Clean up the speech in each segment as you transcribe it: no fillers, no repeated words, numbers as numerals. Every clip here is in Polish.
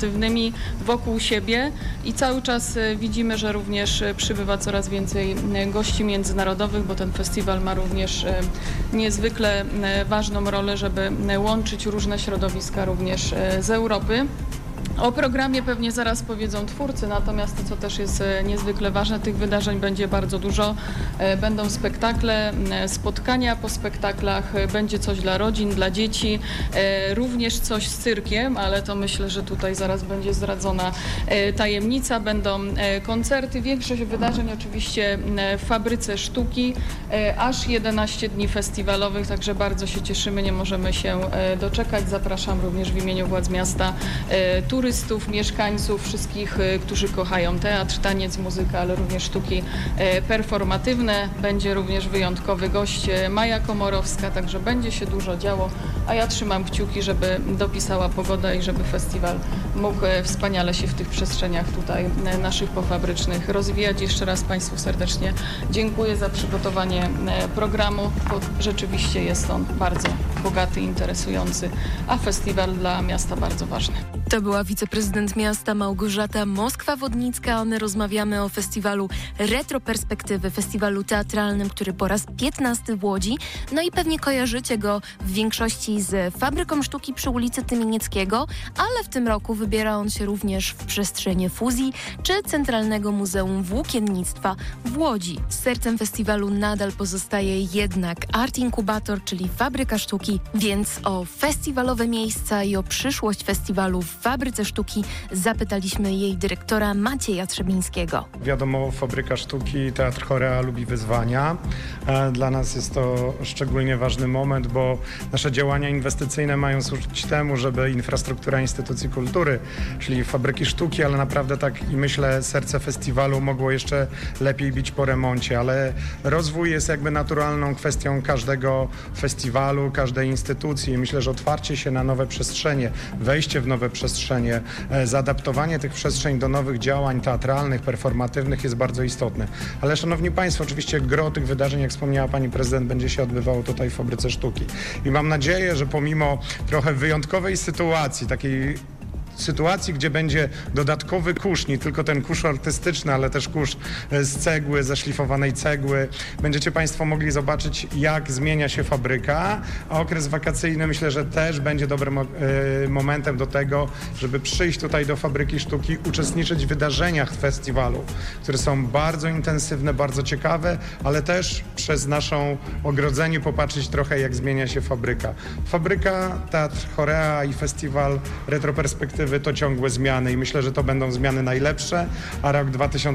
charytatywnymi wokół siebie i cały czas widzimy, że również przybywa coraz więcej gości międzynarodowych, bo ten festiwal ma również niezwykle ważną rolę, żeby łączyć różne środowiska również z Europy. O programie pewnie zaraz powiedzą twórcy, natomiast to, co też jest niezwykle ważne, tych wydarzeń będzie bardzo dużo. Będą spektakle, spotkania po spektaklach, będzie coś dla rodzin, dla dzieci, również coś z cyrkiem, ale to myślę, że tutaj zaraz będzie zdradzona tajemnica. Będą koncerty, większość wydarzeń oczywiście w Fabryce Sztuki, aż 11 dni festiwalowych, także bardzo się cieszymy, nie możemy się doczekać. Zapraszam również w imieniu władz miasta turystów, mieszkańców, wszystkich, którzy kochają teatr, taniec, muzykę, ale również sztuki performatywne. Będzie również wyjątkowy gość, Maja Komorowska, także będzie się dużo działo, a ja trzymam kciuki, żeby dopisała pogoda i żeby festiwal mógł wspaniale się w tych przestrzeniach tutaj naszych pofabrycznych rozwijać. Jeszcze raz Państwu serdecznie dziękuję za przygotowanie programu, bo rzeczywiście jest on bardzo bogaty, interesujący, a festiwal dla miasta bardzo ważny. To była wiceprezydent miasta Małgorzata Moskwa-Wodnicka. My rozmawiamy o festiwalu Retroperspektywy, festiwalu teatralnym, który po raz 15 w Łodzi. No i pewnie kojarzycie go w większości z Fabryką Sztuki przy ulicy Tymienieckiego, ale w tym roku wybiera on się również w przestrzenie fuzji czy Centralnego Muzeum Włókiennictwa w Łodzi. Sercem festiwalu nadal pozostaje jednak Art Inkubator, czyli Fabryka Sztuki, więc o festiwalowe miejsca i o przyszłość festiwalu w Fabryce Sztuki zapytaliśmy jej dyrektora Macieja Trzebińskiego. Wiadomo, Fabryka Sztuki, Teatr Chorea lubi wyzwania. Dla nas jest to szczególnie ważny moment, bo nasze działania inwestycyjne mają służyć temu, żeby infrastruktura instytucji kultury, czyli Fabryki Sztuki, ale naprawdę tak i myślę serce festiwalu mogło jeszcze lepiej bić po remoncie, ale rozwój jest jakby naturalną kwestią każdego festiwalu, każdej instytucji. Myślę, że otwarcie się na nowe przestrzenie, wejście w nowe przestrzenie, zaadaptowanie tych przestrzeni do nowych działań teatralnych, performatywnych jest bardzo istotne. Ale szanowni Państwo, oczywiście gro tych wydarzeń, jak wspomniała Pani Prezydent, będzie się odbywało tutaj w Fabryce Sztuki. I mam nadzieję, że pomimo trochę wyjątkowej sytuacji, takiej sytuacji, gdzie będzie dodatkowy kurz, nie tylko ten kurz artystyczny, ale też kurz z cegły, zeszlifowanej cegły. Będziecie Państwo mogli zobaczyć, jak zmienia się fabryka, a okres wakacyjny myślę, że też będzie dobrym momentem do tego, żeby przyjść tutaj do Fabryki Sztuki, uczestniczyć w wydarzeniach festiwalu, które są bardzo intensywne, bardzo ciekawe, ale też przez naszą ogrodzenie popatrzeć trochę, jak zmienia się fabryka. Fabryka, Teatr Chorea i Festiwal Retroperspektywy to ciągłe zmiany i myślę, że to będą zmiany najlepsze, a rok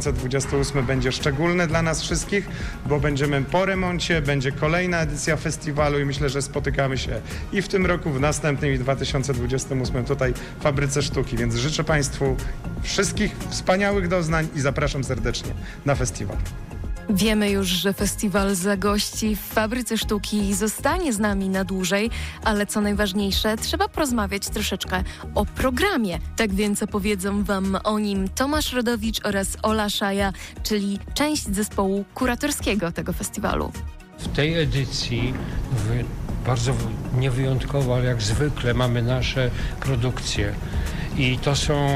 2028 będzie szczególny dla nas wszystkich, bo będziemy po remoncie, będzie kolejna edycja festiwalu i myślę, że spotykamy się i w tym roku, w następnym i w 2028 tutaj w Fabryce Sztuki, więc życzę Państwu wszystkich wspaniałych doznań i zapraszam serdecznie na festiwal. Wiemy już, że festiwal zagości w Fabryce Sztuki i zostanie z nami na dłużej, ale co najważniejsze, trzeba porozmawiać troszeczkę o programie. Tak więc opowiedzą Wam o nim Tomasz Rodowicz oraz Ola Szaja, czyli część zespołu kuratorskiego tego festiwalu. W tej edycji bardzo niewyjątkowo, ale jak zwykle mamy nasze produkcje i to są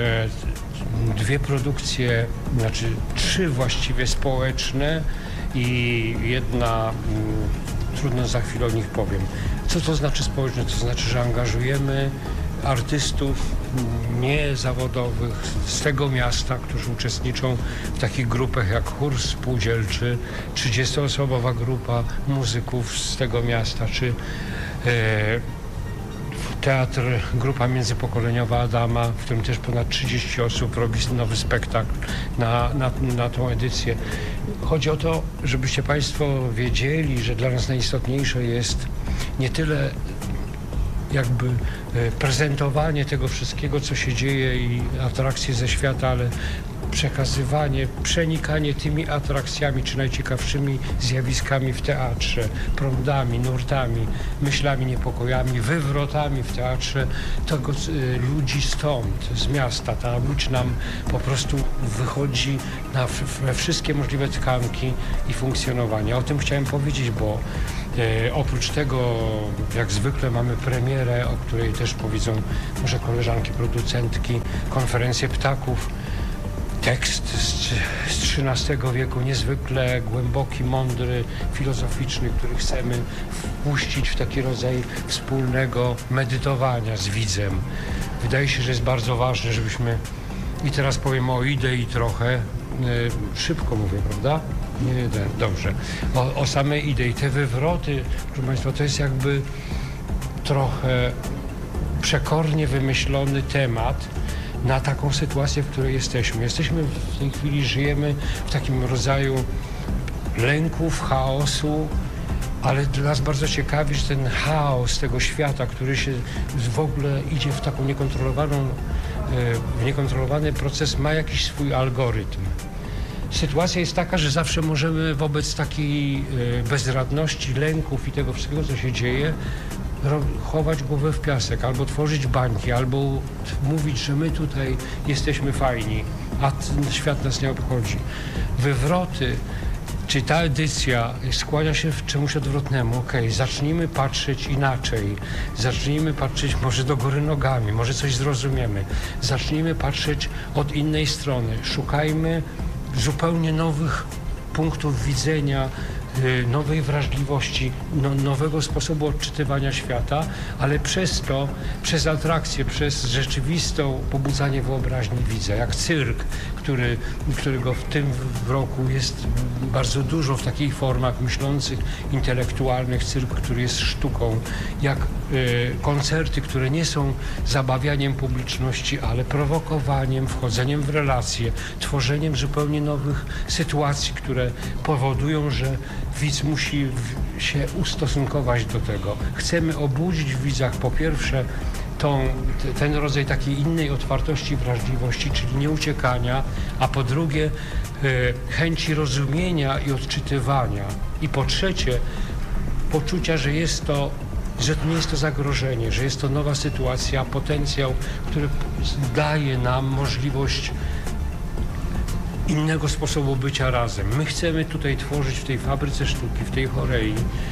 dwie produkcje, znaczy trzy właściwie społeczne i jedna, trudno za chwilę o nich powiem. Co to znaczy społeczne? To znaczy, że angażujemy artystów niezawodowych z tego miasta, którzy uczestniczą w takich grupach jak chór spółdzielczy, 30-osobowa grupa muzyków z tego miasta, czy teatr, grupa międzypokoleniowa Adama, w którym też ponad 30 osób robi nowy spektakl na tą edycję. Chodzi o to, żebyście Państwo wiedzieli, że dla nas najistotniejsze jest nie tyle jakby prezentowanie tego wszystkiego, co się dzieje i atrakcje ze świata, ale przekazywanie, przenikanie tymi atrakcjami czy najciekawszymi zjawiskami w teatrze, prądami, nurtami, myślami, niepokojami, wywrotami w teatrze tego ludzi stąd, z miasta. Ta łódź nam po prostu wychodzi we wszystkie możliwe tkanki i funkcjonowania. O tym chciałem powiedzieć, bo Oprócz tego, jak zwykle, mamy premierę, o której też powiedzą może koleżanki producentki, konferencję ptaków. Tekst z XIII wieku, niezwykle głęboki, mądry, filozoficzny, który chcemy wpuścić w taki rodzaj wspólnego medytowania z widzem. Wydaje się, że jest bardzo ważne, żebyśmy, i teraz powiem o idei trochę, szybko mówię, prawda? Nie, dobrze. O samej idei. Te wywroty, proszę Państwa, to jest jakby trochę przekornie wymyślony temat na taką sytuację, w której jesteśmy. Jesteśmy w tej chwili, żyjemy w takim rodzaju lęków, chaosu, ale dla nas bardzo ciekawi, że ten chaos tego świata, który się w ogóle idzie w taką niekontrolowany proces, ma jakiś swój algorytm. Sytuacja jest taka, że zawsze możemy wobec takiej bezradności, lęków i tego wszystkiego, co się dzieje, chować głowę w piasek, albo tworzyć bańki, albo mówić, że my tutaj jesteśmy fajni, a ten świat nas nie obchodzi. Wywroty, czy ta edycja skłania się w czemuś odwrotnemu? Okej, zacznijmy patrzeć inaczej, zacznijmy patrzeć może do góry nogami, może coś zrozumiemy, zacznijmy patrzeć od innej strony, szukajmy zupełnie nowych punktów widzenia, nowej wrażliwości, nowego sposobu odczytywania świata, ale przez to, przez atrakcję, przez rzeczywistą pobudzanie wyobraźni widza, jak cyrk, którego w tym roku jest bardzo dużo w takich formach myślących, intelektualnych, cyrk, który jest sztuką, jak koncerty, które nie są zabawianiem publiczności, ale prowokowaniem, wchodzeniem w relacje, tworzeniem zupełnie nowych sytuacji, które powodują, że widz musi się ustosunkować do tego. Chcemy obudzić w widzach po pierwsze ten rodzaj takiej innej otwartości i wrażliwości, czyli nie uciekania, a po drugie chęci rozumienia i odczytywania. I po trzecie poczucia, że to nie jest to zagrożenie, że jest to nowa sytuacja, potencjał, który daje nam możliwość innego sposobu bycia razem. My chcemy tutaj tworzyć w tej fabryce sztuki, w tej Chorei,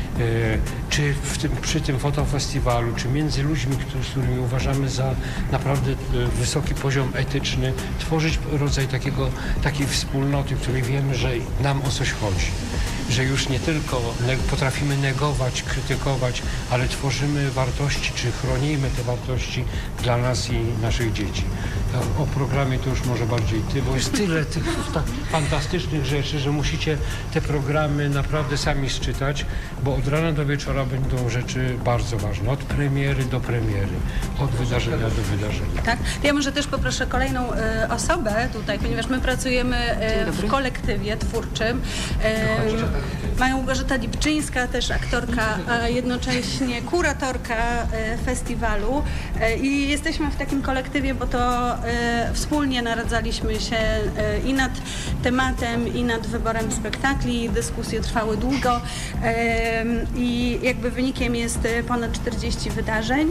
czy przy tym fotofestiwalu, czy między ludźmi, z którymi uważamy za naprawdę wysoki poziom etyczny, tworzyć rodzaj takiej wspólnoty, w której wiemy, że nam o coś chodzi. Że już nie tylko potrafimy negować, krytykować, ale tworzymy wartości, czy chronimy te wartości dla nas i naszych dzieci. O programie to już może bardziej ty, bo jest tyle tych tak fantastycznych rzeczy, że musicie te programy naprawdę sami sczytać, bo od rana do wieczora będą rzeczy bardzo ważne. Od premiery do premiery, od wydarzenia do wydarzenia. Tak? Ja może też poproszę kolejną osobę tutaj, ponieważ my pracujemy w kolektywie twórczym. Małgorzata Lipczyńska, też aktorka, a jednocześnie kuratorka festiwalu. I jesteśmy w takim kolektywie, bo to wspólnie naradzaliśmy się i nad tematem, i nad wyborem spektakli. Dyskusje trwały długo i jakby wynikiem jest ponad 40 wydarzeń.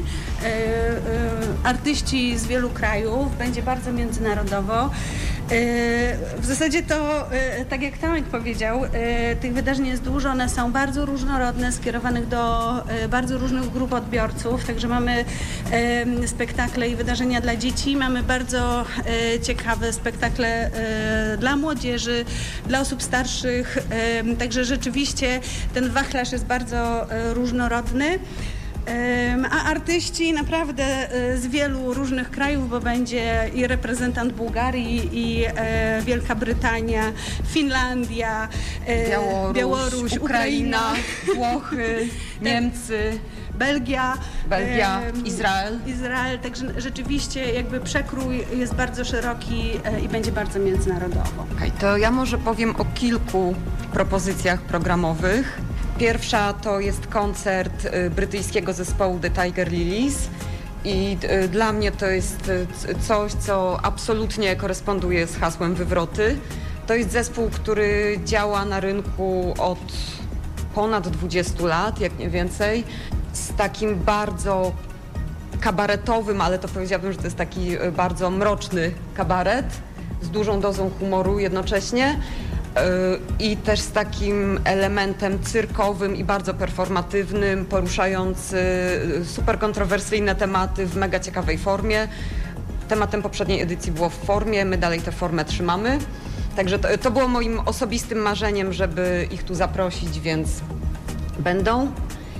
Artyści z wielu krajów, będzie bardzo międzynarodowo. W zasadzie to, tak jak Tomek powiedział, tych wydarzeń jest dużo, one są bardzo różnorodne, skierowanych do bardzo różnych grup odbiorców, także mamy spektakle i wydarzenia dla dzieci, mamy bardzo ciekawe spektakle dla młodzieży, dla osób starszych, także rzeczywiście ten wachlarz jest bardzo różnorodny. A artyści naprawdę z wielu różnych krajów, bo będzie i reprezentant Bułgarii, i Wielka Brytania, Finlandia, Białoruś, Ukraina, Włochy, Niemcy, Belgia, Izrael. Także rzeczywiście jakby przekrój jest bardzo szeroki i będzie bardzo międzynarodowo. Okay, to ja może powiem o kilku propozycjach programowych. Pierwsza to jest koncert brytyjskiego zespołu The Tiger Lilies i dla mnie to jest coś, co absolutnie koresponduje z hasłem Wywroty. To jest zespół, który działa na rynku od ponad 20 lat, jak nie więcej, z takim bardzo kabaretowym, ale to powiedziałabym, że to jest taki bardzo mroczny kabaret, z dużą dozą humoru jednocześnie. i też z takim elementem cyrkowym i bardzo performatywnym, poruszając super kontrowersyjne tematy w mega ciekawej formie. Tematem poprzedniej edycji było w formie, my dalej tę formę trzymamy. Także to było moim osobistym marzeniem, żeby ich tu zaprosić, więc będą.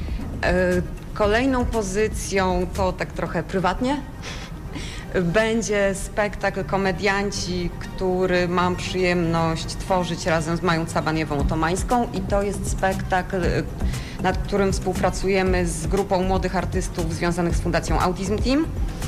Kolejną pozycją, to tak trochę prywatnie, będzie spektakl Komedianci, który mam przyjemność tworzyć razem z Mają Cabaniewą-Tomańską i to jest spektakl, nad którym współpracujemy z grupą młodych artystów związanych z Fundacją Autism Team.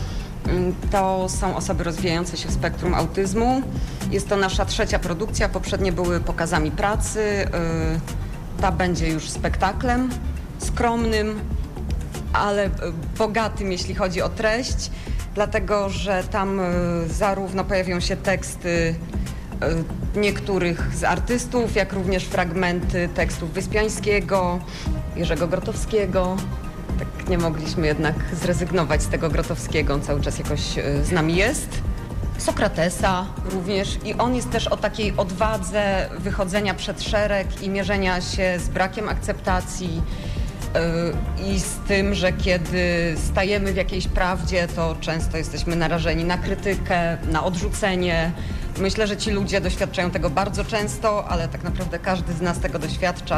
To są osoby rozwijające się w spektrum autyzmu. Jest to nasza 3. produkcja, poprzednie były pokazami pracy. Ta będzie już spektaklem skromnym, ale bogatym, jeśli chodzi o treść, dlatego że tam zarówno pojawią się teksty niektórych z artystów, jak również fragmenty tekstów Wyspiańskiego, Jerzego Grotowskiego. Tak nie mogliśmy jednak zrezygnować z tego Grotowskiego, on cały czas jakoś z nami jest. Sokratesa również i on jest też o takiej odwadze wychodzenia przed szereg i mierzenia się z brakiem akceptacji i z tym, że kiedy stajemy w jakiejś prawdzie, to często jesteśmy narażeni na krytykę, na odrzucenie. Myślę, że ci ludzie doświadczają tego bardzo często, ale tak naprawdę każdy z nas tego doświadcza,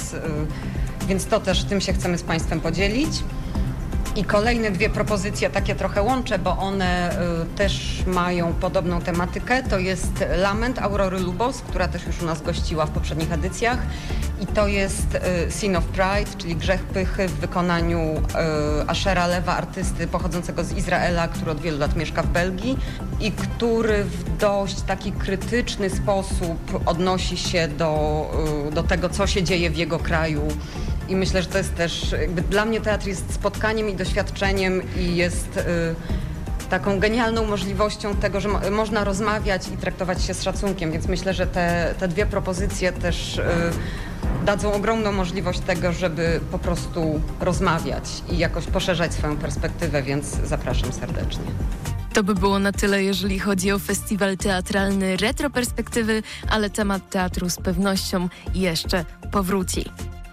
więc to też tym się chcemy z Państwem podzielić. I kolejne 2 propozycje takie trochę łączę, bo one też mają podobną tematykę. To jest Lament Aurory Lubos, która też już u nas gościła w poprzednich edycjach. I to jest Sin of Pride, czyli Grzech Pychy w wykonaniu Ashera Lewa, artysty pochodzącego z Izraela, który od wielu lat mieszka w Belgii i który w dość taki krytyczny sposób odnosi się do tego, co się dzieje w jego kraju. I myślę, że to jest też, dla mnie teatr jest spotkaniem i doświadczeniem i jest taką genialną możliwością tego, że można rozmawiać i traktować się z szacunkiem, więc myślę, że te 2 propozycje też dadzą ogromną możliwość tego, żeby po prostu rozmawiać i jakoś poszerzać swoją perspektywę, więc zapraszam serdecznie. To by było na tyle, jeżeli chodzi o festiwal teatralny Retroperspektywy, ale temat teatru z pewnością jeszcze powróci.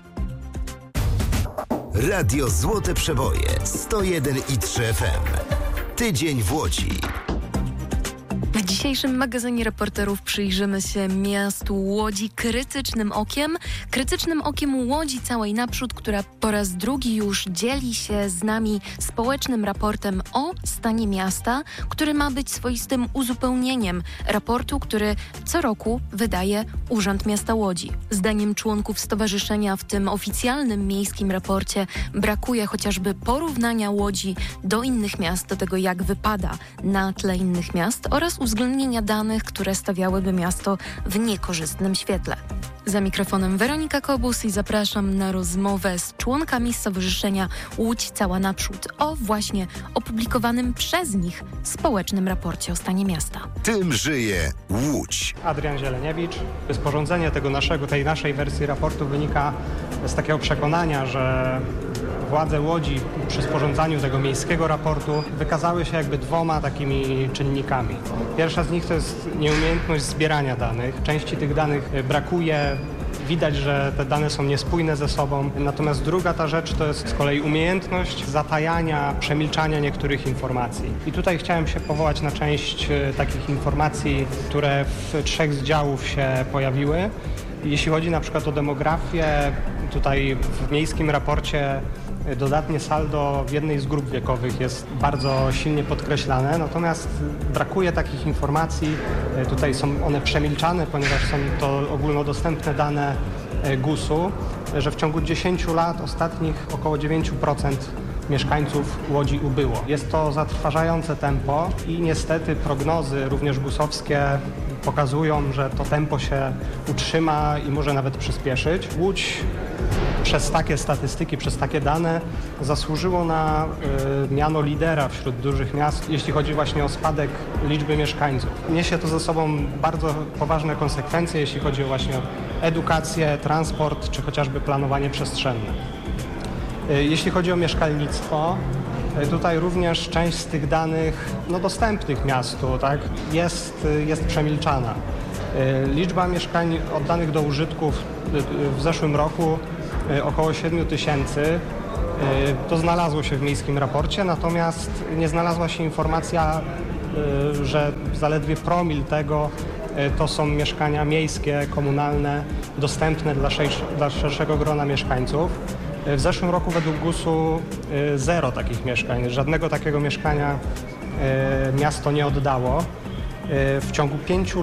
Radio Złote Przeboje 101,3 FM. Tydzień w Łodzi. W dzisiejszym magazynie reporterów przyjrzymy się miastu Łodzi krytycznym okiem Łodzi całej naprzód, która po raz drugi już dzieli się z nami społecznym raportem o stanie miasta, który ma być swoistym uzupełnieniem raportu, który co roku wydaje Urząd Miasta Łodzi. Zdaniem członków stowarzyszenia w tym oficjalnym miejskim raporcie brakuje chociażby porównania Łodzi do innych miast, do tego jak wypada na tle innych miast oraz uwzględnienia danych, które stawiałyby miasto w niekorzystnym świetle. Za mikrofonem Weronika Kobus i zapraszam na rozmowę z członkami Stowarzyszenia Łódź Cała Naprzód o właśnie opublikowanym przez nich społecznym raporcie o stanie miasta. Tym żyje Łódź. Adrian Zieleniewicz. Sporządzenie tej naszej wersji raportu wynika z takiego przekonania, że władze Łodzi przy sporządzaniu tego miejskiego raportu wykazały się jakby 2 takimi czynnikami. Pierwsza z nich to jest nieumiejętność zbierania danych. Części tych danych brakuje. Widać, że te dane są niespójne ze sobą. Natomiast druga ta rzecz to jest z kolei umiejętność zatajania, przemilczania niektórych informacji. I tutaj chciałem się powołać na część takich informacji, które w 3 z działów się pojawiły. Jeśli chodzi na przykład o demografię, tutaj w miejskim raporcie dodatnie saldo w jednej z grup wiekowych jest bardzo silnie podkreślane, natomiast brakuje takich informacji. Tutaj są one przemilczane, ponieważ są to ogólnodostępne dane GUS-u, że w ciągu 10 lat ostatnich około 9% mieszkańców Łodzi ubyło. Jest to zatrważające tempo i niestety prognozy również GUS-owskie pokazują, że to tempo się utrzyma i może nawet przyspieszyć. Łódź przez takie statystyki, przez takie dane zasłużyło na miano lidera wśród dużych miast, jeśli chodzi właśnie o spadek liczby mieszkańców. Niesie to ze sobą bardzo poważne konsekwencje, jeśli chodzi o właśnie edukację, transport czy chociażby planowanie przestrzenne. Jeśli chodzi o mieszkalnictwo, tutaj również część z tych danych dostępnych miastu jest przemilczana. Liczba mieszkań oddanych do użytku w zeszłym roku około 7 000. To znalazło się w miejskim raporcie, natomiast nie znalazła się informacja, że zaledwie promil tego to są mieszkania miejskie, komunalne, dostępne dla szerszego grona mieszkańców. W zeszłym roku według GUS-u 0 takich mieszkań, żadnego takiego mieszkania miasto nie oddało. W ciągu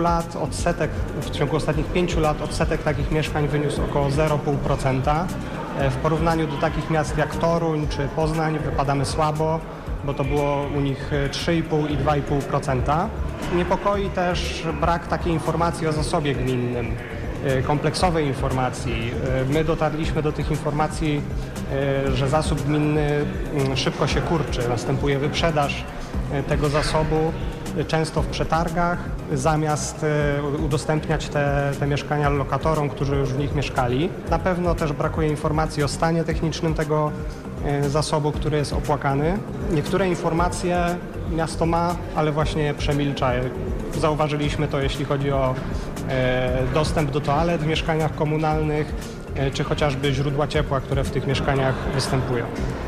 ostatnich 5 lat odsetek takich mieszkań wyniósł około 0,5%. W porównaniu do takich miast jak Toruń czy Poznań wypadamy słabo, bo to było u nich 3,5 i 2,5%. Niepokoi też brak takiej informacji o zasobie gminnym, kompleksowej informacji. My dotarliśmy do tych informacji, że zasób gminny szybko się kurczy, następuje wyprzedaż tego zasobu, często w przetargach, zamiast udostępniać te mieszkania lokatorom, którzy już w nich mieszkali. Na pewno też brakuje informacji o stanie technicznym tego zasobu, który jest opłakany. Niektóre informacje miasto ma, ale właśnie je przemilcza. Zauważyliśmy to, jeśli chodzi o dostęp do toalet w mieszkaniach komunalnych, czy chociażby źródła ciepła, które w tych mieszkaniach występują.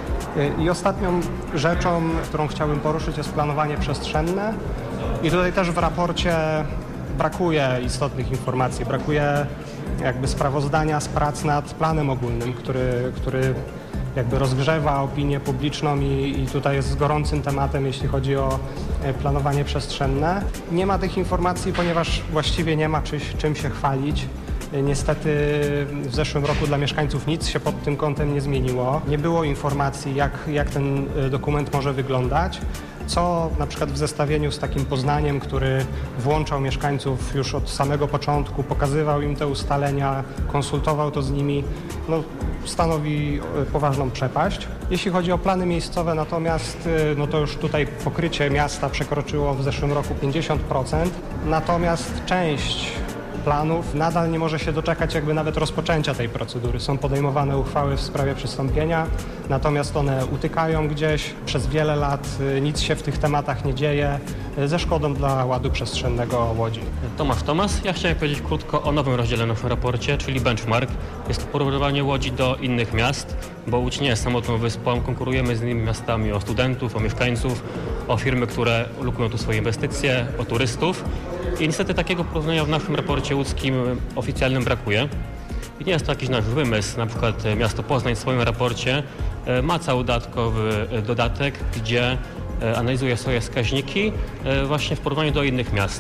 I ostatnią rzeczą, którą chciałbym poruszyć, jest planowanie przestrzenne. I tutaj też w raporcie brakuje istotnych informacji, brakuje jakby sprawozdania z prac nad planem ogólnym, który jakby rozgrzewa opinię publiczną i tutaj jest gorącym tematem, jeśli chodzi o planowanie przestrzenne. Nie ma tych informacji, ponieważ właściwie nie ma czym się chwalić. Niestety w zeszłym roku dla mieszkańców nic się pod tym kątem nie zmieniło. Nie było informacji, jak ten dokument może wyglądać, co na przykład w zestawieniu z takim Poznaniem, który włączał mieszkańców już od samego początku, pokazywał im te ustalenia, konsultował to z nimi, stanowi poważną przepaść. Jeśli chodzi o plany miejscowe natomiast, to już tutaj pokrycie miasta przekroczyło w zeszłym roku 50%, natomiast część planów nadal nie może się doczekać jakby nawet rozpoczęcia tej procedury. Są podejmowane uchwały w sprawie przystąpienia, natomiast one utykają gdzieś przez wiele lat, nic się w tych tematach nie dzieje, ze szkodą dla ładu przestrzennego Łodzi. Tomasz. Ja chciałem powiedzieć krótko o nowym rozdziale w naszym raporcie, czyli benchmark. Jest to porównywanie Łodzi do innych miast, bo Łódź nie jest samotną wyspą. Konkurujemy z innymi miastami o studentów, o mieszkańców, o firmy, które lokują tu swoje inwestycje, o turystów. I niestety takiego porównania w naszym raporcie łódzkim oficjalnym brakuje. I nie jest to jakiś nasz wymysł. Na przykład miasto Poznań w swoim raporcie ma cały dodatkowy dodatek, gdzie analizuje swoje wskaźniki właśnie w porównaniu do innych miast.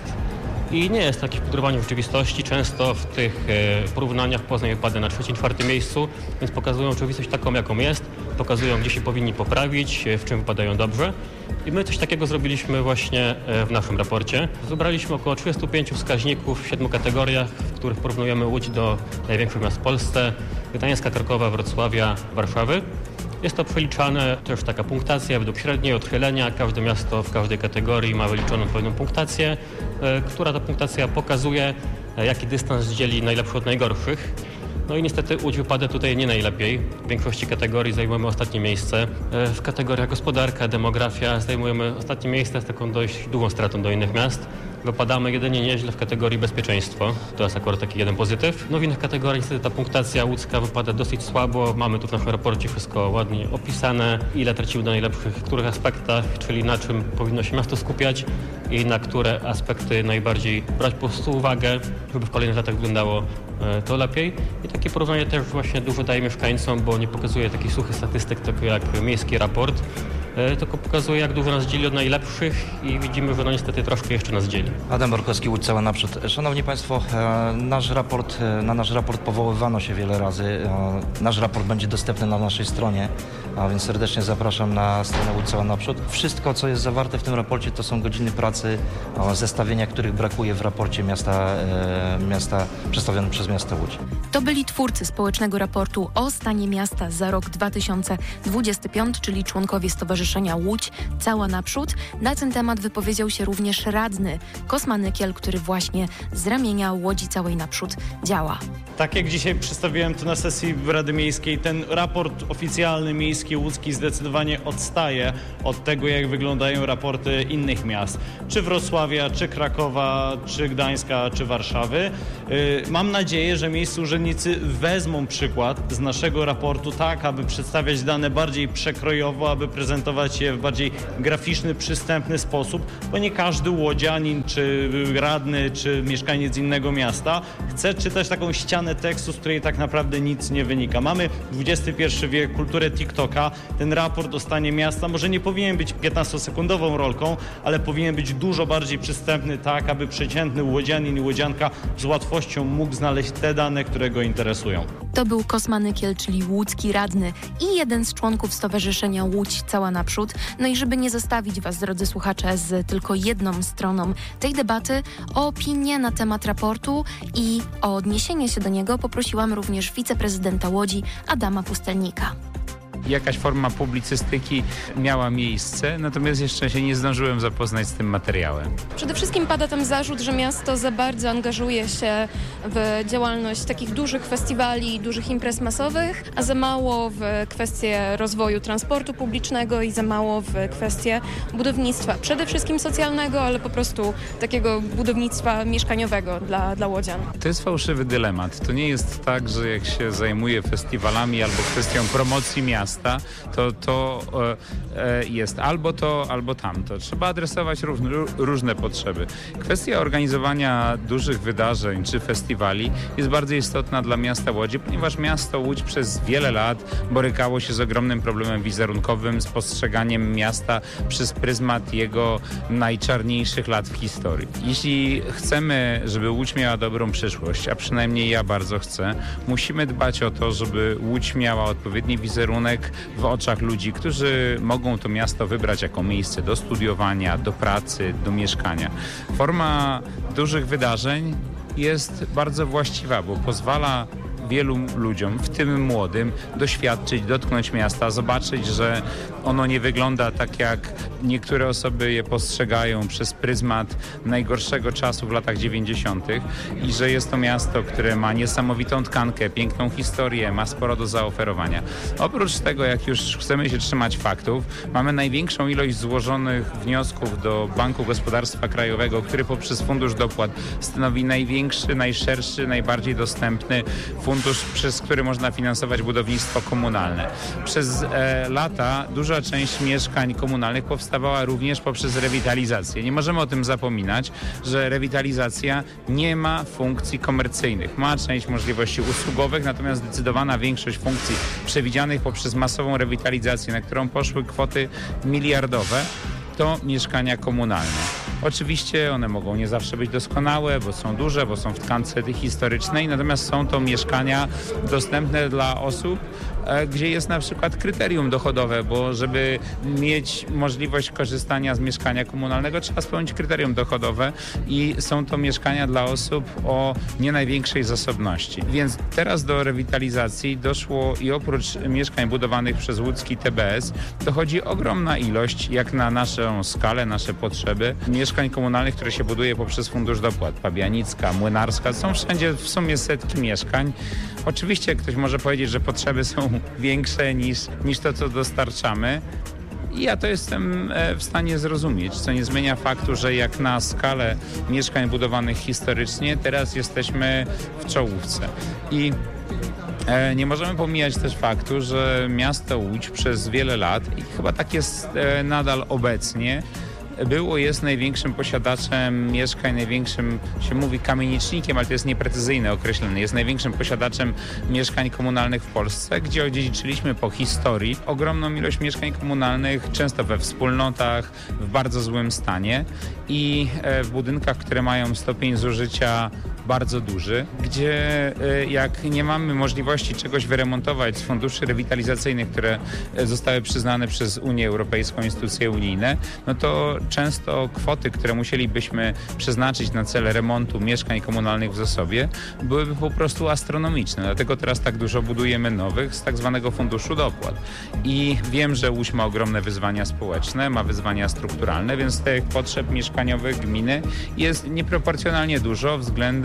I nie jest takie wpudrowanie w rzeczywistości. Często w tych porównaniach Poznań wypada na 3., 4. miejscu, więc pokazują rzeczywistość taką, jaką jest. Pokazują, gdzie się powinni poprawić, w czym wypadają dobrze. I my coś takiego zrobiliśmy właśnie w naszym raporcie. Wybraliśmy około 35 wskaźników w 7 kategoriach, w których porównujemy Łódź do największych miast w Polsce: Gdańska, Krakowa, Wrocławia, Warszawy. Jest to przeliczane też taka punktacja według średniej, odchylenia. Każde miasto w każdej kategorii ma wyliczoną pewną punktację, która ta punktacja pokazuje, jaki dystans dzieli najlepszych od najgorszych. No i niestety Łódź wypada tutaj nie najlepiej. W większości kategorii zajmujemy ostatnie miejsce. W kategoriach gospodarka, demografia zajmujemy ostatnie miejsce z taką dość dużą stratą do innych miast. Wypadamy jedynie nieźle w kategorii bezpieczeństwo. To jest akurat taki jeden pozytyw. No w innych kategoriach niestety ta punktacja łódzka wypada dosyć słabo. Mamy tu w naszym raporcie wszystko ładnie opisane, ile tracimy do najlepszych, w których aspektach, czyli na czym powinno się miasto skupiać i na które aspekty najbardziej brać po prostu uwagę, żeby w kolejnych latach wyglądało to lepiej. I takie porównanie też właśnie dużo daje mieszkańcom, bo nie pokazuje takich suchych statystyk, tylko jak miejski raport, tylko pokazuje, jak dużo nas dzieli od najlepszych i widzimy, że no niestety troszkę jeszcze nas dzieli. Adam Borkowski, Łódź cała naprzód. Szanowni Państwo, na nasz raport powoływano się wiele razy. Nasz raport będzie dostępny na naszej stronie, a więc serdecznie zapraszam na stronę Łódź cała naprzód. Wszystko, co jest zawarte w tym raporcie, to są godziny pracy, zestawienia, których brakuje w raporcie miasta przedstawionym przez miasto Łódź. To byli twórcy społecznego raportu o stanie miasta za rok 2025, czyli członkowie Stowarzyszenia Łódź cała naprzód. Na ten temat wypowiedział się również radny Kosma Nykiel, który właśnie z ramienia Łodzi całej naprzód działa. Tak jak dzisiaj przedstawiłem to na sesji Rady Miejskiej, ten raport oficjalny miejski łódzki zdecydowanie odstaje od tego, jak wyglądają raporty innych miast, czy Wrocławia, czy Krakowa, czy Gdańska, czy Warszawy. Mam nadzieję, że miejscy urzędnicy wezmą przykład z naszego raportu tak, aby przedstawiać dane bardziej przekrojowo, aby prezentować je w bardziej graficzny, przystępny sposób, bo nie każdy łodzianin, czy radny, czy mieszkaniec innego miasta chce czytać taką ścianę tekstu, z której tak naprawdę nic nie wynika. Mamy XXI wiek, kulturę TikToka. Ten raport o stanie miasta może nie powinien być 15-sekundową rolką, ale powinien być dużo bardziej przystępny tak, aby przeciętny łodzianin i łodzianka z łatwością mógł znaleźć te dane, które go interesują. To był Kosma Nykiel, czyli łódzki radny i jeden z członków Stowarzyszenia Łódź Cała Naprzód. No i żeby nie zostawić Was, drodzy słuchacze, z tylko jedną stroną tej debaty, o opinię na temat raportu i o odniesienie się do niego poprosiłam również wiceprezydenta Łodzi Adama Pustelnika. Jakaś forma publicystyki miała miejsce, natomiast jeszcze się nie zdążyłem zapoznać z tym materiałem. Przede wszystkim pada tam zarzut, że miasto za bardzo angażuje się w działalność takich dużych festiwali, dużych imprez masowych, a za mało w kwestie rozwoju transportu publicznego i za mało w kwestie budownictwa, przede wszystkim socjalnego, ale po prostu takiego budownictwa mieszkaniowego dla łodzian. To jest fałszywy dylemat. To nie jest tak, że jak się zajmuje festiwalami albo kwestią promocji miasta, to jest albo to, albo tamto. Trzeba adresować różne potrzeby. Kwestia organizowania dużych wydarzeń czy festiwali jest bardzo istotna dla miasta Łodzi, ponieważ miasto Łódź przez wiele lat borykało się z ogromnym problemem wizerunkowym, z postrzeganiem miasta przez pryzmat jego najczarniejszych lat w historii. Jeśli chcemy, żeby Łódź miała dobrą przyszłość, a przynajmniej ja bardzo chcę, musimy dbać o to, żeby Łódź miała odpowiedni wizerunek w oczach ludzi, którzy mogą to miasto wybrać jako miejsce do studiowania, do pracy, do mieszkania. Forma dużych wydarzeń jest bardzo właściwa, bo pozwala wielu ludziom, w tym młodym, doświadczyć, dotknąć miasta, zobaczyć, że ono nie wygląda tak, jak niektóre osoby je postrzegają przez pryzmat najgorszego czasu w latach 90. i że jest to miasto, które ma niesamowitą tkankę, piękną historię, ma sporo do zaoferowania. Oprócz tego, jak już chcemy się trzymać faktów, mamy największą ilość złożonych wniosków do Banku Gospodarstwa Krajowego, który poprzez Fundusz Dopłat stanowi największy, najszerszy, najbardziej dostępny fundusz, przez który można finansować budownictwo komunalne. Przez lata duża część mieszkań komunalnych powstawała również poprzez rewitalizację. Nie możemy o tym zapominać, że rewitalizacja nie ma funkcji komercyjnych. Ma część możliwości usługowych, natomiast zdecydowana większość funkcji przewidzianych poprzez masową rewitalizację, na którą poszły kwoty miliardowe, to mieszkania komunalne. Oczywiście one mogą nie zawsze być doskonałe, bo są duże, bo są w tkance historycznej, natomiast są to mieszkania dostępne dla osób, gdzie jest na przykład kryterium dochodowe, bo żeby mieć możliwość korzystania z mieszkania komunalnego, trzeba spełnić kryterium dochodowe i są to mieszkania dla osób o nie największej zasobności. Więc teraz do rewitalizacji doszło i oprócz mieszkań budowanych przez łódzki TBS dochodzi ogromna ilość, jak na naszą skalę, nasze potrzeby, mieszkań komunalnych, które się buduje poprzez Fundusz Dopłat. Pabianicka, Młynarska, są wszędzie w sumie setki mieszkań. Oczywiście ktoś może powiedzieć, że potrzeby są większe niż to, co dostarczamy. I ja to jestem w stanie zrozumieć, co nie zmienia faktu, że jak na skalę mieszkań budowanych historycznie, teraz jesteśmy w czołówce. I nie możemy pomijać też faktu, że miasto Łódź przez wiele lat, i chyba tak jest nadal obecnie, jest największym posiadaczem mieszkań, największym, się mówi kamienicznikiem, ale to jest nieprecyzyjne określenie, jest największym posiadaczem mieszkań komunalnych w Polsce, gdzie odziedziczyliśmy po historii ogromną ilość mieszkań komunalnych, często we wspólnotach, w bardzo złym stanie i w budynkach, które mają stopień zużycia bardzo duży, gdzie jak nie mamy możliwości czegoś wyremontować z funduszy rewitalizacyjnych, które zostały przyznane przez Unię Europejską, instytucje unijne, no to często kwoty, które musielibyśmy przeznaczyć na cele remontu mieszkań komunalnych w zasobie, byłyby po prostu astronomiczne. Dlatego teraz tak dużo budujemy nowych z tak zwanego Funduszu Dopłat. I wiem, że Łódź ma ogromne wyzwania społeczne, ma wyzwania strukturalne, więc tych potrzeb mieszkaniowych gminy jest nieproporcjonalnie dużo względem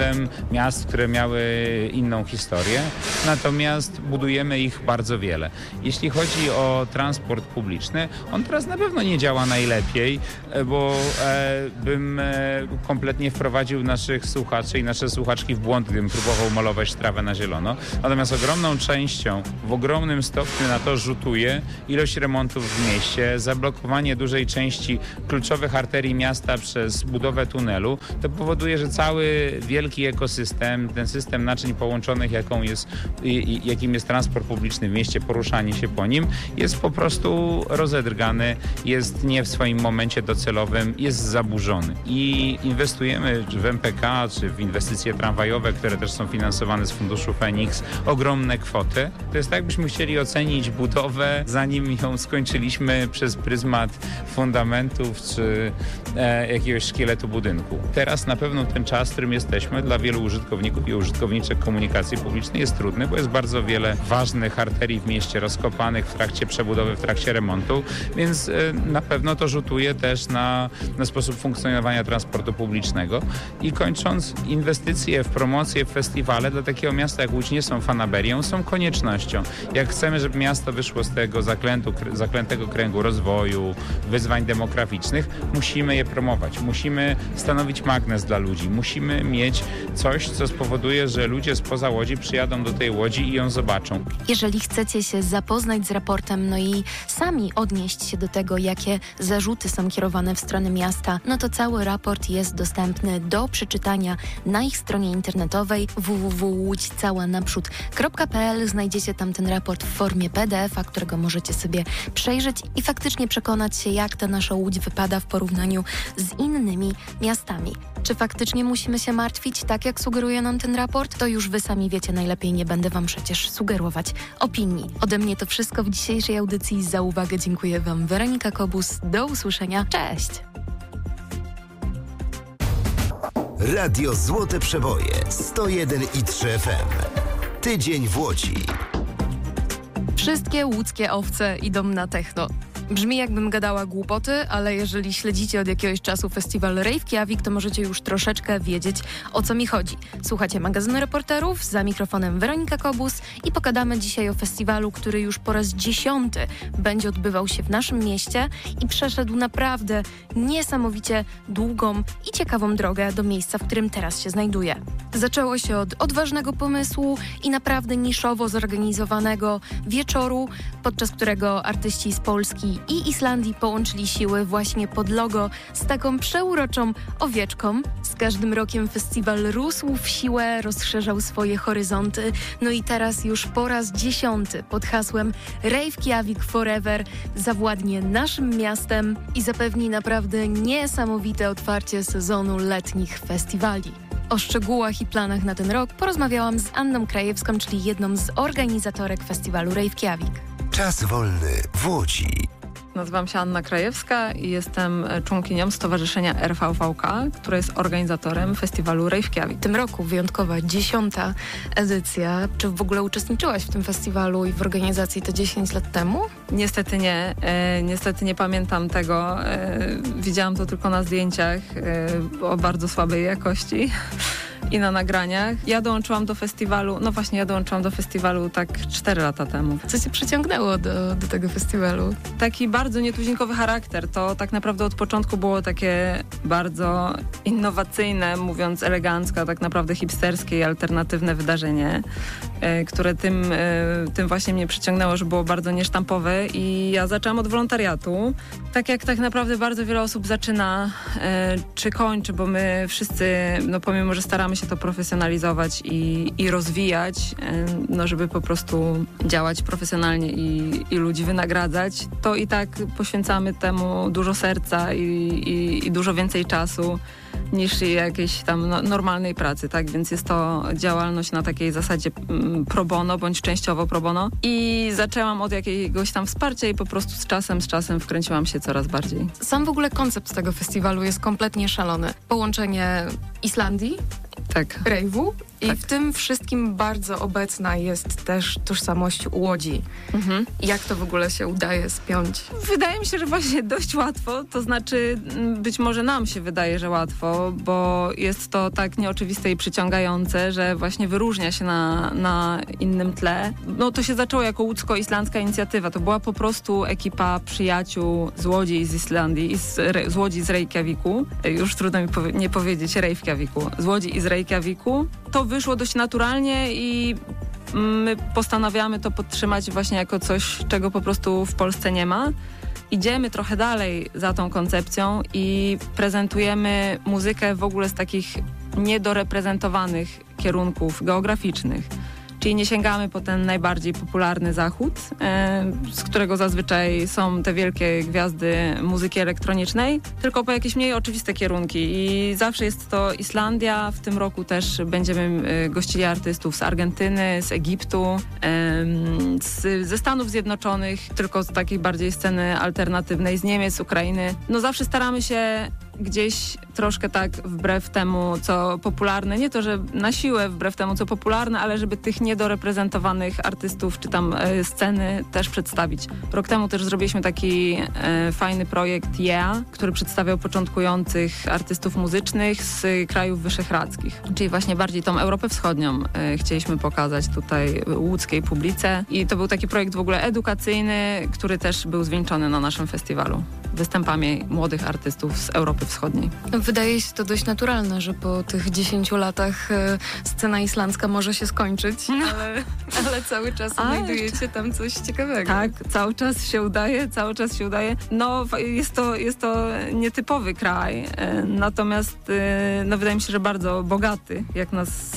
przykładem miast, które miały inną historię, natomiast budujemy ich bardzo wiele. Jeśli chodzi o transport publiczny, on teraz na pewno nie działa najlepiej, bo bym kompletnie wprowadził naszych słuchaczy i nasze słuchaczki w błąd, gdybym próbował malować trawę na zielono. Natomiast ogromną częścią, w ogromnym stopniu na to rzutuje ilość remontów w mieście, zablokowanie dużej części kluczowych arterii miasta przez budowę tunelu. To powoduje, że cały wielki ekosystem, ten system naczyń połączonych, jakim jest transport publiczny w mieście, poruszanie się po nim, jest po prostu rozedrgany, jest nie w swoim momencie docelowym, jest zaburzony. I inwestujemy w MPK, czy w inwestycje tramwajowe, które też są finansowane z funduszu Feniks, ogromne kwoty. To jest tak, jakbyśmy chcieli ocenić budowę, zanim ją skończyliśmy przez pryzmat fundamentów, czy jakiegoś szkieletu budynku. Teraz na pewno ten czas, w którym jesteśmy, dla wielu użytkowników i użytkowniczek komunikacji publicznej jest trudny, bo jest bardzo wiele ważnych arterii w mieście rozkopanych w trakcie przebudowy, w trakcie remontu, więc na pewno to rzutuje też na sposób funkcjonowania transportu publicznego. I kończąc, inwestycje w promocję, w festiwale dla takiego miasta jak Łódź nie są fanaberią, są koniecznością. Jak chcemy, żeby miasto wyszło z tego zaklętego kręgu rozwoju, wyzwań demograficznych, musimy je promować. Musimy stanowić magnes dla ludzi. Musimy mieć coś, co spowoduje, że ludzie spoza Łodzi przyjadą do tej Łodzi i ją zobaczą. Jeżeli chcecie się zapoznać z raportem, no i sami odnieść się do tego, jakie zarzuty są kierowane w stronę miasta, no to cały raport jest dostępny do przeczytania na ich stronie internetowej www.łódźcałanaprzód.pl. Znajdziecie tam ten raport w formie PDF-a, którego możecie sobie przejrzeć i faktycznie przekonać się, jak ta nasza Łódź wypada w porównaniu z innymi miastami. Czy faktycznie musimy się martwić, tak jak sugeruje nam ten raport? To już wy sami wiecie najlepiej, nie będę wam przecież sugerować opinii. Ode mnie to wszystko w dzisiejszej audycji. Za uwagę dziękuję wam, Weronika Kobus. Do usłyszenia. Cześć! Radio Złote Przeboje 101,3 FM. Tydzień w Łodzi. Wszystkie łódzkie owce idą na techno. Brzmi, jakbym gadała głupoty, ale jeżeli śledzicie od jakiegoś czasu festiwal Reykjavik, to możecie już troszeczkę wiedzieć, o co mi chodzi. Słuchacie magazynu reporterów, za mikrofonem Weronika Kobus i pogadamy dzisiaj o festiwalu, który już po raz 10 będzie odbywał się w naszym mieście i przeszedł naprawdę niesamowicie długą i ciekawą drogę do miejsca, w którym teraz się znajduje. Zaczęło się od odważnego pomysłu i naprawdę niszowo zorganizowanego wieczoru, podczas którego artyści z Polski i Islandii połączyli siły właśnie pod logo z taką przeuroczą owieczką. Z każdym rokiem festiwal rósł w siłę, rozszerzał swoje horyzonty. No i teraz już po raz 10 pod hasłem Reykjavik Forever zawładnie naszym miastem i zapewni naprawdę niesamowite otwarcie sezonu letnich festiwali. O szczegółach i planach na ten rok porozmawiałam z Anną Krajewską, czyli jedną z organizatorek festiwalu Reykjavik. Czas wolny w Łodzi. Nazywam się Anna Krajewska i jestem członkinią Stowarzyszenia RVVK, które jest organizatorem festiwalu Reykjavik. W tym roku wyjątkowa 10. edycja. Czy w ogóle uczestniczyłaś w tym festiwalu i w organizacji to 10 lat temu? Niestety nie. Niestety nie pamiętam tego. Widziałam to tylko na zdjęciach o bardzo słabej jakości. I na nagraniach. Ja dołączyłam do festiwalu tak 4 lata temu. Co cię przyciągnęło do tego festiwalu? Taki bardzo nietuzinkowy charakter. To tak naprawdę od początku było takie bardzo innowacyjne, mówiąc elegancko, tak naprawdę hipsterskie i alternatywne wydarzenie, które tym właśnie mnie przyciągnęło, że było bardzo niesztampowe i ja zaczęłam od wolontariatu. Tak jak tak naprawdę bardzo wiele osób zaczyna czy kończy, bo my wszyscy, pomimo, że staramy się to profesjonalizować i rozwijać, żeby po prostu działać profesjonalnie i ludzi wynagradzać, to i tak poświęcamy temu dużo serca i dużo więcej czasu niż jakiejś tam normalnej pracy, tak? Więc jest to działalność na takiej zasadzie pro bono, bądź częściowo pro bono. I zaczęłam od jakiegoś tam wsparcia i po prostu z czasem wkręciłam się coraz bardziej. Sam w ogóle koncept tego festiwalu jest kompletnie szalony. Połączenie Islandii, tak, rejwu I w tym wszystkim bardzo obecna jest też tożsamość Łodzi. Jak to w ogóle się udaje spiąć? Wydaje mi się, że właśnie dość łatwo, to znaczy być może nam się wydaje, że łatwo, bo jest to tak nieoczywiste i przyciągające, że właśnie wyróżnia się na innym tle. No to się zaczęło jako łódzko-islandzka inicjatywa. To była po prostu ekipa przyjaciół z Łodzi i z Islandii, z Łodzi, z Reykjaviku. Już trudno mi nie powiedzieć Reykjaviku. Z Łodzi i z Reykjaviku. To wyszło dość naturalnie i my postanawiamy to podtrzymać właśnie jako coś, czego po prostu w Polsce nie ma. Idziemy trochę dalej za tą koncepcją i prezentujemy muzykę w ogóle z takich niedoreprezentowanych kierunków geograficznych. Czyli nie sięgamy po ten najbardziej popularny zachód, z którego zazwyczaj są te wielkie gwiazdy muzyki elektronicznej, tylko po jakieś mniej oczywiste kierunki. I zawsze jest to Islandia. W tym roku też będziemy gościli artystów z Argentyny, z Egiptu, ze Stanów Zjednoczonych, tylko z takiej bardziej sceny alternatywnej, z Niemiec, Ukrainy. No zawsze staramy się gdzieś troszkę tak wbrew temu, co popularne, nie to, że na siłę wbrew temu, co popularne, ale żeby tych niedoreprezentowanych artystów czy tam sceny też przedstawić. Rok temu też zrobiliśmy taki fajny projekt Yeah, który przedstawiał początkujących artystów muzycznych z krajów wyszehradzkich, czyli właśnie bardziej tą Europę Wschodnią chcieliśmy pokazać tutaj łódzkiej publice i to był taki projekt w ogóle edukacyjny, który też był zwieńczony na naszym festiwalu występami młodych artystów z Europy Wschodniej. Wydaje się to dość naturalne, że po tych 10 latach scena islandzka może się skończyć, ale cały czas znajdujecie tam coś ciekawego. Tak, cały czas się udaje. No, jest to nietypowy kraj, natomiast no, wydaje mi się, że bardzo bogaty, jak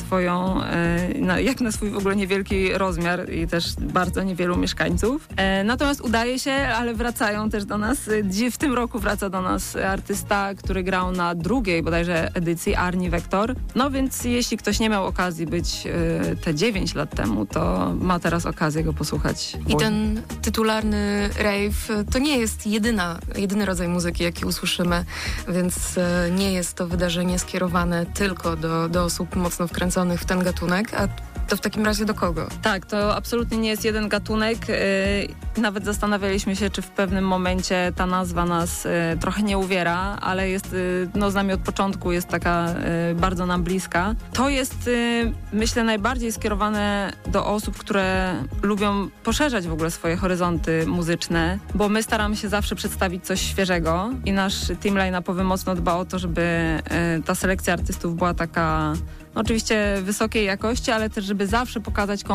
na swój w ogóle niewielki rozmiar i też bardzo niewielu mieszkańców. Natomiast udaje się, ale wracają też do nas. W tym roku wraca do nas artysta, który grał na drugiej bodajże edycji, Arni Vektor. No więc jeśli ktoś nie miał okazji być te 9 lat temu, to ma teraz okazję go posłuchać. I ten tytularny rave to nie jest jedyny rodzaj muzyki, jaki usłyszymy, więc nie jest to wydarzenie skierowane tylko do osób mocno wkręconych w ten gatunek, a to w takim razie do kogo? Tak, to absolutnie nie jest jeden gatunek. Nawet zastanawialiśmy się, czy w pewnym momencie ta nazwa nas trochę nie uwiera, ale jest z nami od początku, jest taka bardzo nam bliska. To jest, myślę, najbardziej skierowane do osób, które lubią poszerzać w ogóle swoje horyzonty muzyczne, bo my staramy się zawsze przedstawić coś świeżego i nasz team line-upowy mocno dba o to, żeby ta selekcja artystów była taka oczywiście wysokiej jakości, ale też, żeby zawsze pokazać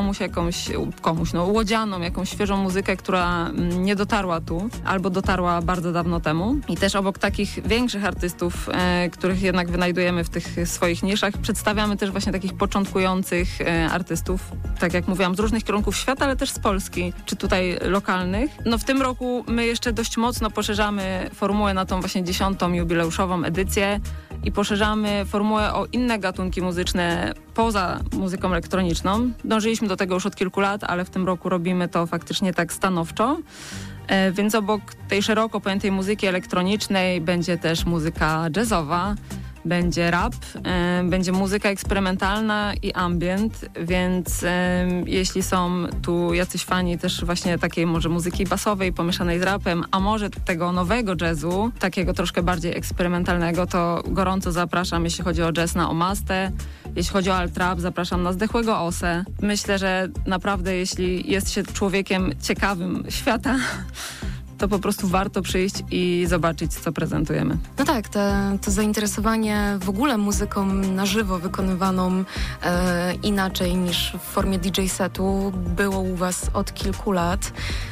komuś łodzianom, jakąś świeżą muzykę, która nie dotarła tu, albo dotarła bardzo dawno temu. I też obok takich większych artystów, których jednak wynajdujemy w tych swoich niszach, przedstawiamy też właśnie takich początkujących artystów, tak jak mówiłam, z różnych kierunków świata, ale też z Polski, czy tutaj lokalnych. No w tym roku my jeszcze dość mocno poszerzamy formułę na tą właśnie 10. jubileuszową edycję i poszerzamy formułę o inne gatunki muzyczne poza muzyką elektroniczną. Dążyliśmy do tego już od kilku lat, ale w tym roku robimy to faktycznie tak stanowczo. Więc obok tej szeroko pojętej muzyki elektronicznej będzie też muzyka jazzowa, będzie rap, będzie muzyka eksperymentalna i ambient, więc jeśli są tu jacyś fani też właśnie takiej może muzyki basowej pomieszanej z rapem, a może tego nowego jazzu, takiego troszkę bardziej eksperymentalnego, to gorąco zapraszam, jeśli chodzi o jazz, na Omastę. Jeśli chodzi o alt-rap, zapraszam na Zdechłego Osę. Myślę, że naprawdę jeśli jest się człowiekiem ciekawym świata, to po prostu warto przyjść i zobaczyć, co prezentujemy. No tak, to zainteresowanie w ogóle muzyką na żywo wykonywaną inaczej niż w formie DJ setu było u was od kilku lat.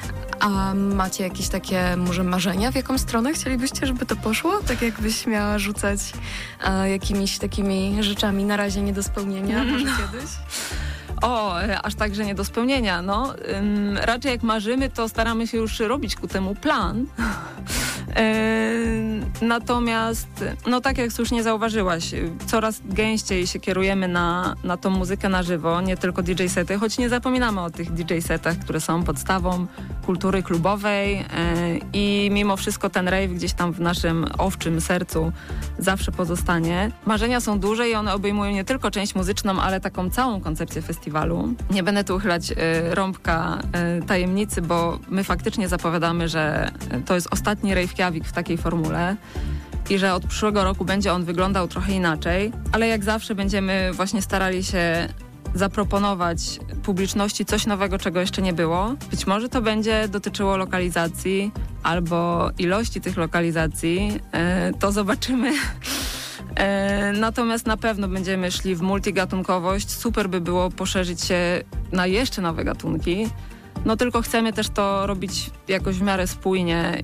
A macie jakieś takie może marzenia, w jaką stronę chcielibyście, żeby to poszło? Tak jakbyś miała rzucać jakimiś takimi rzeczami na razie nie do spełnienia, może kiedyś? Aż tak, że nie do spełnienia. No, raczej jak marzymy, to staramy się już robić ku temu plan. Natomiast, no tak jak słusznie zauważyłaś, coraz gęściej się kierujemy na tą muzykę na żywo, nie tylko DJ-sety, choć nie zapominamy o tych DJ-setach, które są podstawą kultury klubowej i mimo wszystko ten rave gdzieś tam w naszym owczym sercu zawsze pozostanie. Marzenia są duże i one obejmują nie tylko część muzyczną, ale taką całą koncepcję festiwalu. Nie będę tu uchylać rąbka tajemnicy, bo my faktycznie zapowiadamy, że to jest ostatni rave Kjavik w takiej formule i że od przyszłego roku będzie on wyglądał trochę inaczej, ale jak zawsze będziemy właśnie starali się zaproponować publiczności coś nowego, czego jeszcze nie było. Być może to będzie dotyczyło lokalizacji albo ilości tych lokalizacji. To zobaczymy. Natomiast na pewno będziemy szli w multigatunkowość. Super by było poszerzyć się na jeszcze nowe gatunki. No tylko chcemy też to robić jakoś w miarę spójnie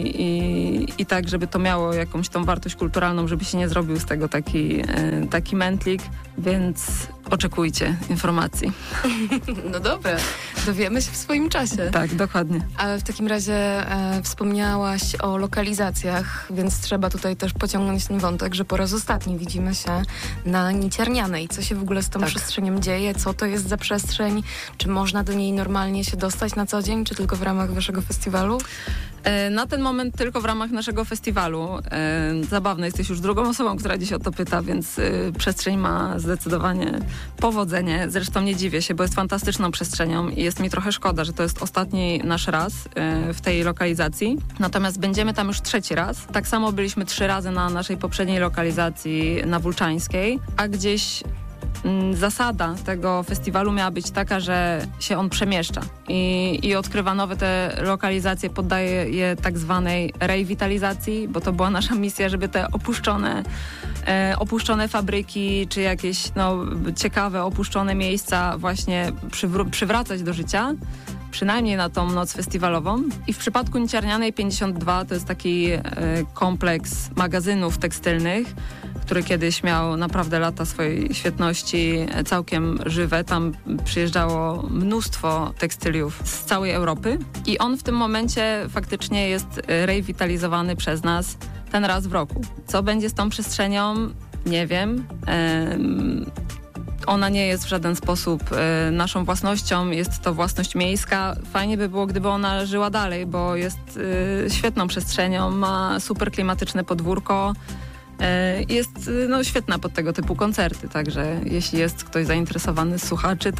i tak, żeby to miało jakąś tą wartość kulturalną, żeby się nie zrobił z tego taki mętlik, więc oczekujcie informacji. No dobra, dowiemy się w swoim czasie. Tak, dokładnie. Ale w takim razie wspomniałaś o lokalizacjach, więc trzeba tutaj też pociągnąć ten wątek, że po raz ostatni widzimy się na Niciarnianej. Co się w ogóle z tą przestrzenią dzieje? Co to jest za przestrzeń? Czy można do niej normalnie się dostać na co dzień, czy tylko w ramach waszego festiwalu? Na ten moment tylko w ramach naszego festiwalu. Zabawne, jesteś już drugą osobą, która dziś o to pyta, więc przestrzeń ma zdecydowanie powodzenie. Zresztą nie dziwię się, bo jest fantastyczną przestrzenią i jest mi trochę szkoda, że to jest ostatni nasz raz w tej lokalizacji. Natomiast będziemy tam już 3. raz. Tak samo byliśmy 3 razy na naszej poprzedniej lokalizacji na Wulczańskiej, a gdzieś zasada tego festiwalu miała być taka, że się on przemieszcza i odkrywa nowe te lokalizacje, poddaje je tak zwanej rewitalizacji, bo to była nasza misja, żeby te opuszczone fabryki czy jakieś ciekawe, opuszczone miejsca właśnie przywracać do życia. Przynajmniej na tą noc festiwalową. I w przypadku Niciarnianej 52 to jest taki kompleks magazynów tekstylnych, który kiedyś miał naprawdę lata swojej świetności, całkiem żywe. Tam przyjeżdżało mnóstwo tekstyliów z całej Europy i on w tym momencie faktycznie jest rewitalizowany przez nas ten raz w roku. Co będzie z tą przestrzenią? Nie wiem. Ona nie jest w żaden sposób naszą własnością, jest to własność miejska. Fajnie by było, gdyby ona żyła dalej, bo jest świetną przestrzenią, ma super klimatyczne podwórko. Jest świetna pod tego typu koncerty, także jeśli jest ktoś zainteresowany z słuchaczy,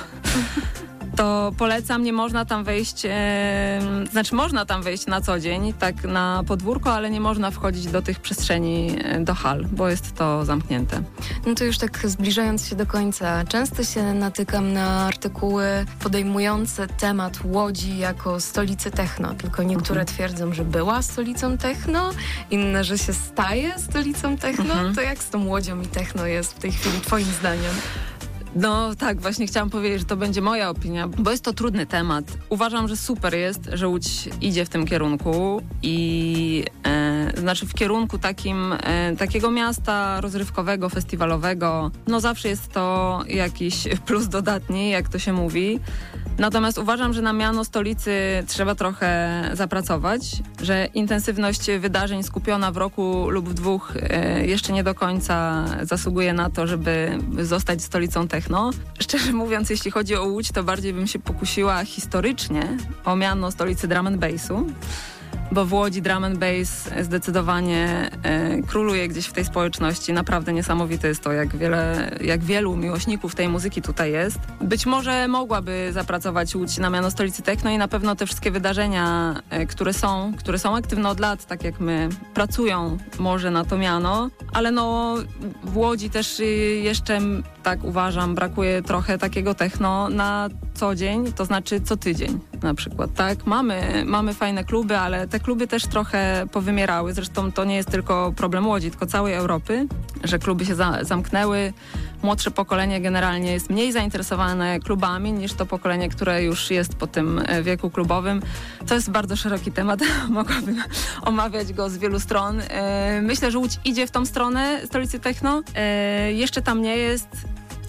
to polecam. Nie można tam wejść, można tam wejść na co dzień, tak na podwórko, ale nie można wchodzić do tych przestrzeni, do hal, bo jest to zamknięte. No to już tak zbliżając się do końca, często się natykam na artykuły podejmujące temat Łodzi jako stolicy techno, tylko niektóre twierdzą, że była stolicą techno, inne, że się staje stolicą techno. To jak z tą Łodzią i techno jest w tej chwili twoim zdaniem? No tak, właśnie chciałam powiedzieć, że to będzie moja opinia, bo jest to trudny temat. Uważam, że super jest, że Łódź idzie w tym kierunku i w kierunku takiego miasta rozrywkowego, festiwalowego. No zawsze jest to jakiś plus dodatni, jak to się mówi. Natomiast uważam, że na miano stolicy trzeba trochę zapracować, że intensywność wydarzeń skupiona w roku lub w 2 jeszcze nie do końca zasługuje na to, żeby zostać stolicą techno. Szczerze mówiąc, jeśli chodzi o Łódź, to bardziej bym się pokusiła historycznie o miano stolicy drum and bassu, bo w Łodzi drum and bass zdecydowanie króluje gdzieś w tej społeczności. Naprawdę niesamowite jest to, jak wielu miłośników tej muzyki tutaj jest. Być może mogłaby zapracować Łódź na miano stolicy techno i na pewno te wszystkie wydarzenia, które są aktywne od lat, tak jak my, pracują może na to miano, ale w Łodzi też jeszcze, tak uważam, brakuje trochę takiego techno na co dzień, to znaczy co tydzień na przykład, tak? Mamy fajne kluby, ale te kluby też trochę powymierały. Zresztą to nie jest tylko problem Łodzi, tylko całej Europy, że kluby się zamknęły. Młodsze pokolenie generalnie jest mniej zainteresowane klubami niż to pokolenie, które już jest po tym wieku klubowym. To jest bardzo szeroki temat, mogłabym omawiać go z wielu stron. Myślę, że Łódź idzie w tą stronę stolicy techno. Jeszcze tam nie jest.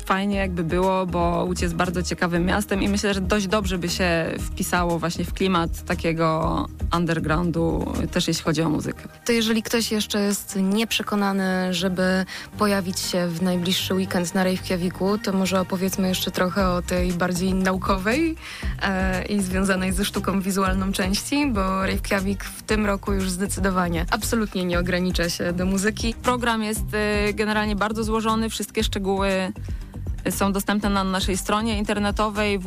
fajnie jakby było, bo Łódź jest bardzo ciekawym miastem i myślę, że dość dobrze by się wpisało właśnie w klimat takiego undergroundu, też jeśli chodzi o muzykę. To jeżeli ktoś jeszcze jest nieprzekonany, żeby pojawić się w najbliższy weekend na Reykjaviku, to może opowiedzmy jeszcze trochę o tej bardziej naukowej i związanej ze sztuką wizualną części, bo Reykjavik w tym roku już zdecydowanie absolutnie nie ogranicza się do muzyki. Program jest generalnie bardzo złożony, wszystkie szczegóły są dostępne na naszej stronie internetowej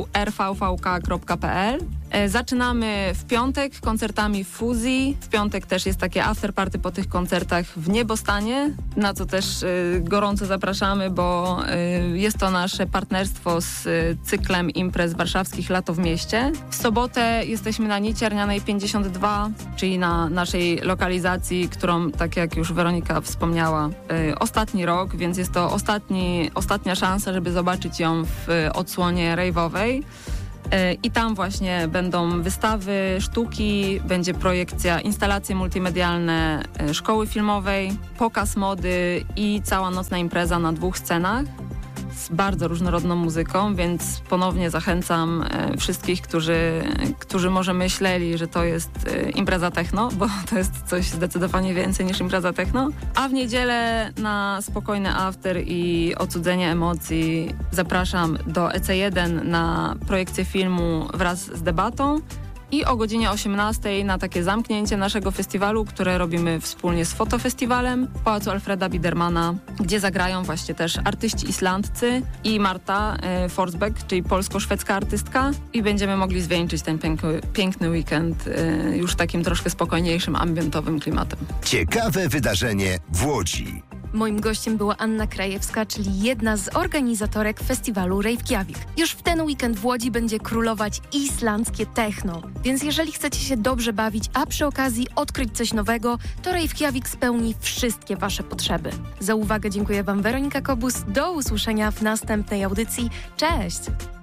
www.rvvk.pl. Zaczynamy w piątek koncertami w Fuzji. W piątek też jest takie afterparty po tych koncertach w Niebostanie, na co też gorąco zapraszamy, bo jest to nasze partnerstwo z cyklem imprez warszawskich Lato w mieście. W sobotę jesteśmy na Niciernianej 52, czyli na naszej lokalizacji, którą, tak jak już Weronika wspomniała, ostatni rok, więc jest to ostatnia szansa, żeby zobaczyć ją w odsłonie rave'owej. I tam właśnie będą wystawy, sztuki, będzie projekcja, instalacje multimedialne szkoły filmowej, pokaz mody i cała nocna impreza na 2 scenach z bardzo różnorodną muzyką, więc ponownie zachęcam wszystkich, którzy może myśleli, że to jest impreza techno, bo to jest coś zdecydowanie więcej niż impreza techno. A w niedzielę na spokojny after i odcudzenie emocji zapraszam do EC1 na projekcję filmu wraz z debatą i o godzinie 18 na takie zamknięcie naszego festiwalu, które robimy wspólnie z Fotofestiwalem w Pałacu Alfreda Bidermana, gdzie zagrają właśnie też artyści islandzcy i Marta Forsbeck, czyli polsko-szwedzka artystka, i będziemy mogli zwieńczyć ten piękny weekend już takim troszkę spokojniejszym, ambientowym klimatem. Ciekawe wydarzenie w Łodzi. Moim gościem była Anna Krajewska, czyli jedna z organizatorek festiwalu Reykjavik. Już w ten weekend w Łodzi będzie królować islandzkie techno. Więc jeżeli chcecie się dobrze bawić, a przy okazji odkryć coś nowego, to Reykjavik spełni wszystkie wasze potrzeby. Za uwagę dziękuję wam Weronika Kobus. Do usłyszenia w następnej audycji. Cześć!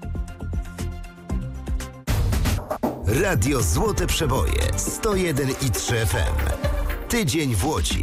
Radio Złote Przeboje 101,3 FM. Tydzień w Łodzi.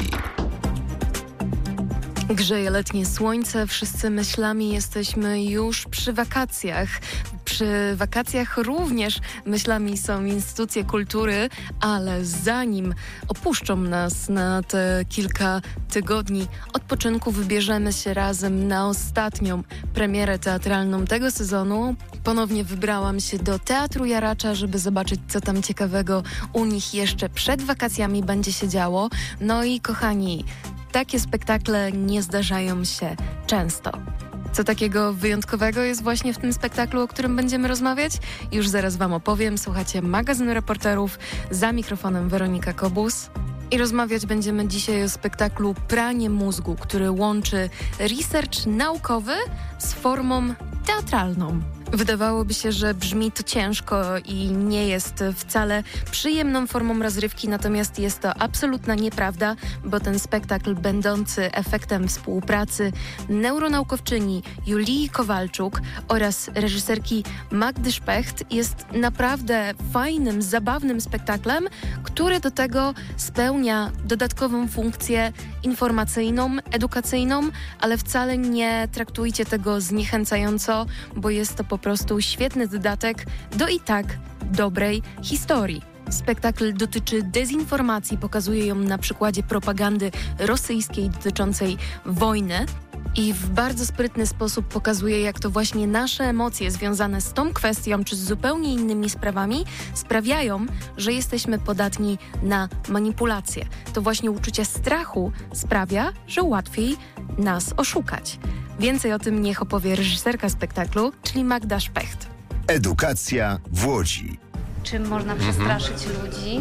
Grzeje letnie słońce, wszyscy myślami jesteśmy już przy wakacjach. Przy wakacjach również myślami są instytucje kultury, ale zanim opuszczą nas na te kilka tygodni odpoczynku, wybierzemy się razem na ostatnią premierę teatralną tego sezonu. Ponownie wybrałam się do Teatru Jaracza, żeby zobaczyć, co tam ciekawego u nich jeszcze przed wakacjami będzie się działo. No i kochani, takie spektakle nie zdarzają się często. Co takiego wyjątkowego jest właśnie w tym spektaklu, o którym będziemy rozmawiać? Już zaraz wam opowiem. Słuchacie Magazynu Reporterów, za mikrofonem Weronika Kobus. I rozmawiać będziemy dzisiaj o spektaklu Pranie mózgu, który łączy research naukowy z formą teatralną. Wydawałoby się, że brzmi to ciężko i nie jest wcale przyjemną formą rozrywki, natomiast jest to absolutna nieprawda, bo ten spektakl, będący efektem współpracy neuronaukowczyni Julii Kowalczuk oraz reżyserki Magdy Specht, jest naprawdę fajnym, zabawnym spektaklem, który do tego spełnia dodatkową funkcję informacyjną, edukacyjną, ale wcale nie traktujcie tego zniechęcająco, bo jest to po prostu świetny dodatek do i tak dobrej historii. Spektakl dotyczy dezinformacji, pokazuje ją na przykładzie propagandy rosyjskiej dotyczącej wojny i w bardzo sprytny sposób pokazuje, jak to właśnie nasze emocje związane z tą kwestią czy z zupełnie innymi sprawami sprawiają, że jesteśmy podatni na manipulacje. To właśnie uczucie strachu sprawia, że łatwiej nas oszukać. Więcej o tym niech opowie reżyserka spektaklu, czyli Magda Specht. Edukacja w Łodzi. Czym można przestraszyć ludzi?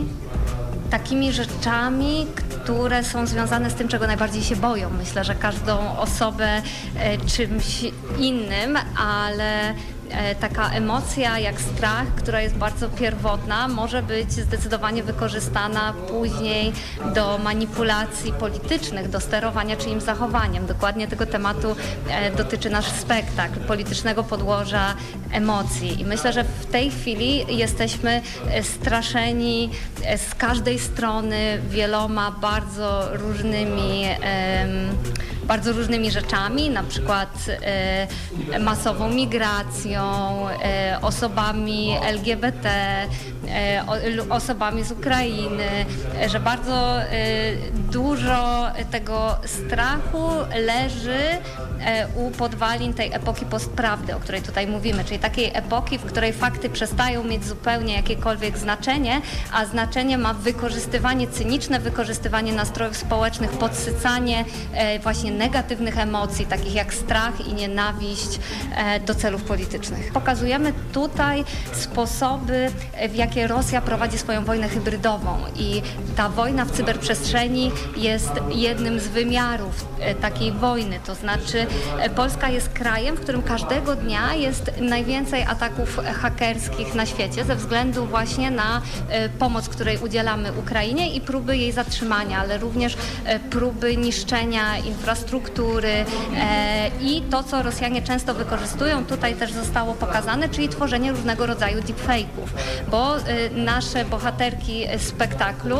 Takimi rzeczami, które są związane z tym, czego najbardziej się boją. Myślę, że każdą osobę czymś innym, ale taka emocja jak strach, która jest bardzo pierwotna, może być zdecydowanie wykorzystana później do manipulacji politycznych, do sterowania czyimś zachowaniem. Dokładnie tego tematu dotyczy nasz spektakl, politycznego podłoża emocji. I myślę, że w tej chwili jesteśmy straszeni z każdej strony wieloma bardzo różnymi rzeczami, na przykład masową migracją, osobami LGBT, osobami z Ukrainy, że bardzo dużo tego strachu leży u podwalin tej epoki postprawdy, o której tutaj mówimy, czyli takiej epoki, w której fakty przestają mieć zupełnie jakiekolwiek znaczenie, a znaczenie ma wykorzystywanie, cyniczne wykorzystywanie nastrojów społecznych, podsycanie właśnie negatywnych emocji, takich jak strach i nienawiść do celów politycznych. Pokazujemy tutaj sposoby, w jakie Rosja prowadzi swoją wojnę hybrydową i ta wojna w cyberprzestrzeni jest jednym z wymiarów takiej wojny, to znaczy Polska jest krajem, w którym każdego dnia jest najwięcej ataków hakerskich na świecie ze względu właśnie na pomoc, której udzielamy Ukrainie i próby jej zatrzymania, ale również próby niszczenia infrastruktury i to, co Rosjanie często wykorzystują, tutaj też zostało pokazane, czyli tworzenie różnego rodzaju deepfake'ów, bo nasze bohaterki spektaklu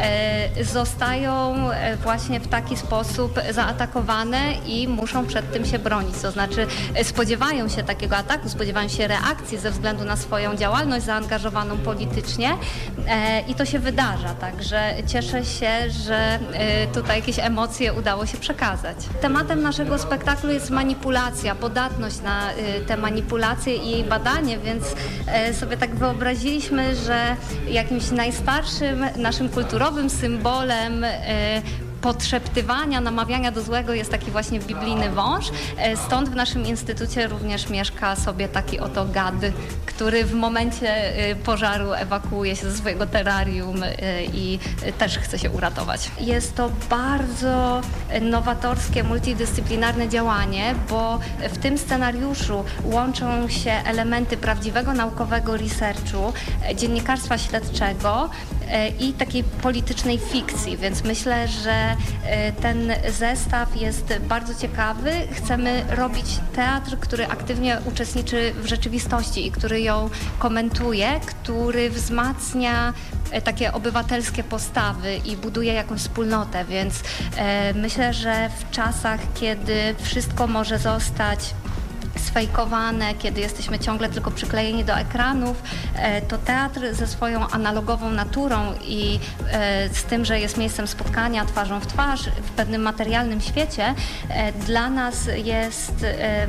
zostają właśnie w taki sposób zaatakowane i muszą przed tym się bronić. To znaczy spodziewają się takiego ataku, spodziewają się reakcji ze względu na swoją działalność zaangażowaną politycznie i to się wydarza. Także cieszę się, że tutaj jakieś emocje udało się przekazać. Tematem naszego spektaklu jest manipulacja, podatność na te manipulacje i jej badanie, więc sobie tak wyobraziliśmy, że jakimś najstarszym naszym kulturowym symbolem podszeptywania, namawiania do złego jest taki właśnie biblijny wąż. Stąd w naszym instytucie również mieszka sobie taki oto gad, który w momencie pożaru ewakuuje się ze swojego terrarium i też chce się uratować. Jest to bardzo nowatorskie, multidyscyplinarne działanie, bo w tym scenariuszu łączą się elementy prawdziwego naukowego researchu, dziennikarstwa śledczego i takiej politycznej fikcji, więc myślę, że ten zestaw jest bardzo ciekawy. Chcemy robić teatr, który aktywnie uczestniczy w rzeczywistości i który ją komentuje, który wzmacnia takie obywatelskie postawy i buduje jakąś wspólnotę, więc myślę, że w czasach, kiedy wszystko może zostać sfejkowane, kiedy jesteśmy ciągle tylko przyklejeni do ekranów, to teatr ze swoją analogową naturą i z tym, że jest miejscem spotkania twarzą w twarz w pewnym materialnym świecie, dla nas jest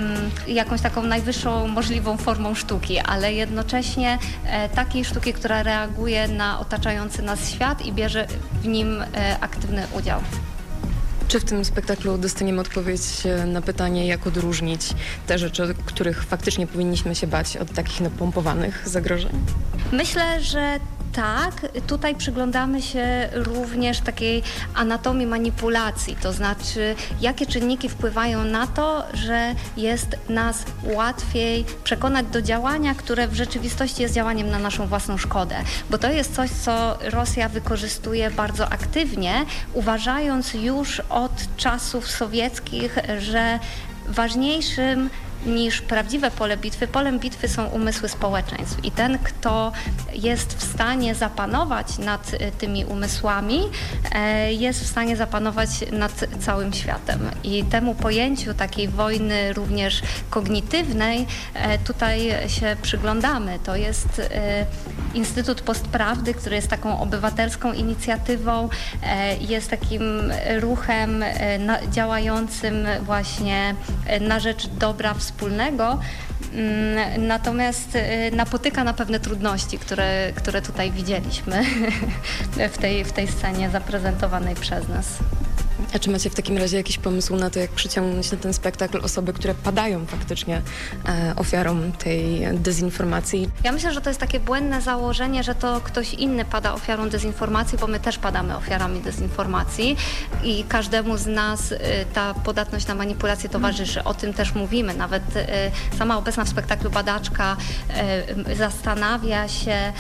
jakąś taką najwyższą możliwą formą sztuki, ale jednocześnie takiej sztuki, która reaguje na otaczający nas świat i bierze w nim aktywny udział. Czy w tym spektaklu dostaniemy odpowiedź na pytanie, jak odróżnić te rzeczy, których faktycznie powinniśmy się bać, od takich napompowanych zagrożeń? Myślę, że tak. Tutaj przyglądamy się również takiej anatomii manipulacji, to znaczy jakie czynniki wpływają na to, że jest nas łatwiej przekonać do działania, które w rzeczywistości jest działaniem na naszą własną szkodę. Bo to jest coś, co Rosja wykorzystuje bardzo aktywnie, uważając już od czasów sowieckich, że ważniejszym niż prawdziwe polem bitwy są umysły społeczeństw. I ten, kto jest w stanie zapanować nad tymi umysłami, jest w stanie zapanować nad całym światem. I temu pojęciu takiej wojny również kognitywnej tutaj się przyglądamy. To jest Instytut Postprawdy, który jest taką obywatelską inicjatywą, jest takim ruchem działającym właśnie na rzecz dobra wspólnego, natomiast napotyka na pewne trudności, które tutaj widzieliśmy w tej scenie zaprezentowanej przez nas. A czy macie w takim razie jakiś pomysł na to, jak przyciągnąć na ten spektakl osoby, które padają faktycznie ofiarą tej dezinformacji? Ja myślę, że to jest takie błędne założenie, że to ktoś inny pada ofiarą dezinformacji, bo my też padamy ofiarami dezinformacji i każdemu z nas ta podatność na manipulację towarzyszy. O tym też mówimy. Nawet sama obecna w spektaklu badaczka zastanawia się,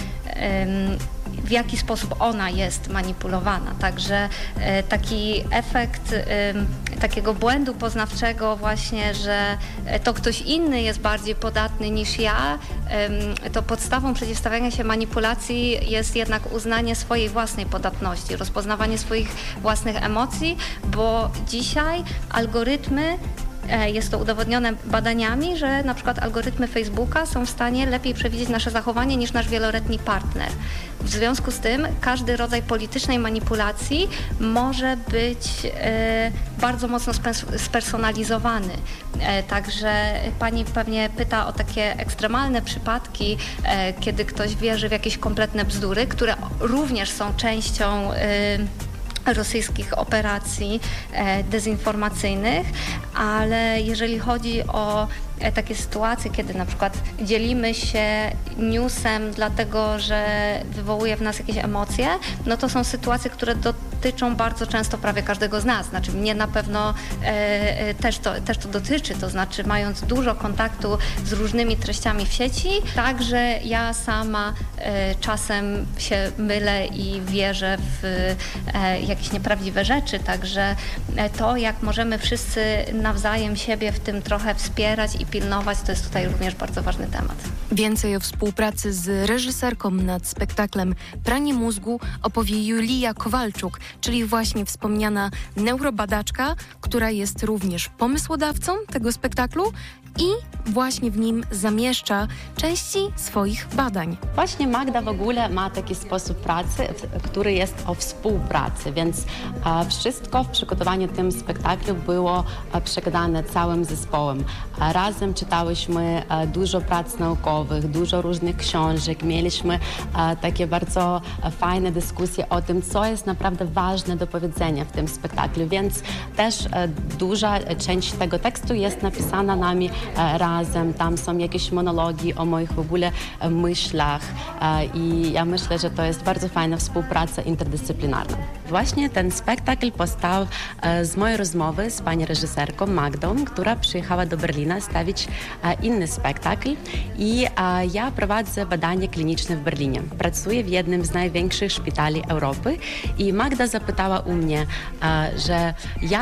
w jaki sposób ona jest manipulowana. Także taki efekt takiego błędu poznawczego właśnie, że to ktoś inny jest bardziej podatny niż ja, to podstawą przeciwstawiania się manipulacji jest jednak uznanie swojej własnej podatności, rozpoznawanie swoich własnych emocji, bo dzisiaj algorytmy, jest to udowodnione badaniami, że na przykład algorytmy Facebooka są w stanie lepiej przewidzieć nasze zachowanie niż nasz wieloletni partner. W związku z tym każdy rodzaj politycznej manipulacji może być bardzo mocno spersonalizowany. Także pani pewnie pyta o takie ekstremalne przypadki, kiedy ktoś wierzy w jakieś kompletne bzdury, które również są częścią rosyjskich operacji dezinformacyjnych, ale jeżeli chodzi o takie sytuacje, kiedy na przykład dzielimy się newsem dlatego, że wywołuje w nas jakieś emocje, no to są sytuacje, które dotyczą bardzo często prawie każdego z nas. Znaczy mnie na pewno też to dotyczy, to znaczy mając dużo kontaktu z różnymi treściami w sieci, także ja sama czasem się mylę i wierzę w jakieś nieprawdziwe rzeczy, także to, jak możemy wszyscy nawzajem siebie w tym trochę wspierać i pilnować, to jest tutaj również bardzo ważny temat. Więcej o współpracy z reżyserką nad spektaklem Pranie mózgu opowie Julia Kowalczuk, czyli właśnie wspomniana neurobadaczka, która jest również pomysłodawcą tego spektaklu i właśnie w nim zamieszcza części swoich badań. Właśnie Magda w ogóle ma taki sposób pracy, który jest o współpracy, więc wszystko w przygotowaniu tym spektaklu było przegadane całym zespołem. Razem czytałyśmy dużo prac naukowych, dużo różnych książek, mieliśmy takie bardzo fajne dyskusje o tym, co jest naprawdę ważne do powiedzenia w tym spektaklu, więc też duża część tego tekstu jest napisana nami razem. Tam są jakieś monologi o moich w ogóle myślach i ja myślę, że to jest bardzo fajna współpraca interdyscyplinarna. Właśnie ten spektakl powstał z mojej rozmowy z pani reżyserką Magdą, która przyjechała do Berlina stawić inny spektakl i ja prowadzę badania kliniczne w Berlinie. Pracuję w jednym z największych szpitali Europy i Magda zapytała u mnie, że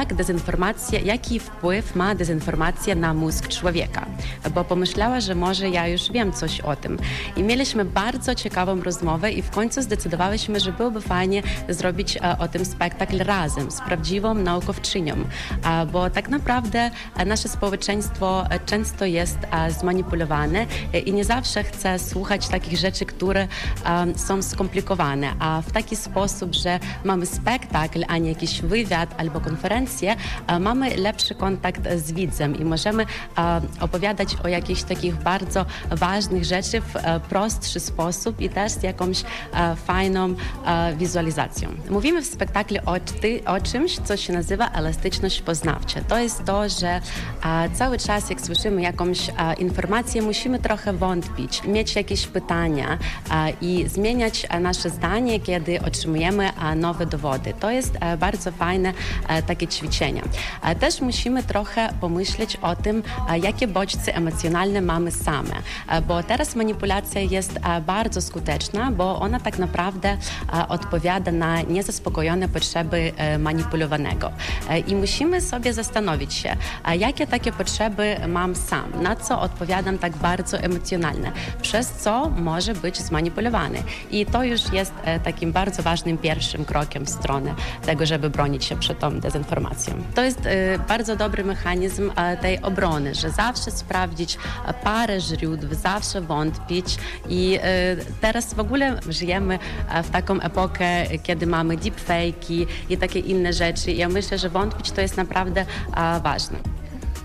jaki wpływ ma dezinformacja na mózg człowieka, bo pomyślała, że może ja już wiem coś o tym. I mieliśmy bardzo ciekawą rozmowę i w końcu zdecydowałyśmy, że byłoby fajnie zrobić o tym spektakl razem z prawdziwą naukowczynią, bo tak naprawdę nasze społeczeństwo często jest zmanipulowane i nie zawsze chce słuchać takich rzeczy, które są skomplikowane, a w taki sposób, że mamy spektakl, a nie jakiś wywiad albo konferencję, mamy lepszy kontakt z widzem i możemy opowiadać o jakichś takich bardzo ważnych rzeczy w prostszy sposób i też z jakąś fajną wizualizacją. Mówimy w spektaklu o czymś, co się nazywa elastyczność poznawcza. To jest to, że cały czas, jak słyszymy jakąś informację, musimy trochę wątpić, mieć jakieś pytania i zmieniać nasze zdanie, kiedy otrzymujemy nowe dowody. To jest bardzo fajne takie ćwiczenie. Też musimy trochę pomyśleć o tym, jakie bodźce emocjonalne mamy same, bo teraz manipulacja jest bardzo skuteczna, bo ona tak naprawdę odpowiada na niezaspokojone potrzeby manipulowanego. I musimy sobie zastanowić się, jakie takie potrzeby mam sam, na co odpowiadam tak bardzo emocjonalnie, przez co może być zmanipulowany. I to już jest takim bardzo ważnym pierwszym krokiem w stronę tego, żeby bronić się przed tą dezinformacją. To jest bardzo dobry mechanizm tej obrony, że zawsze sprawdzić parę źródeł, zawsze wątpić i teraz w ogóle żyjemy w taką epokę, kiedy mamy deepfake'i i takie inne rzeczy. Ja myślę, że wątpić to jest naprawdę ważne.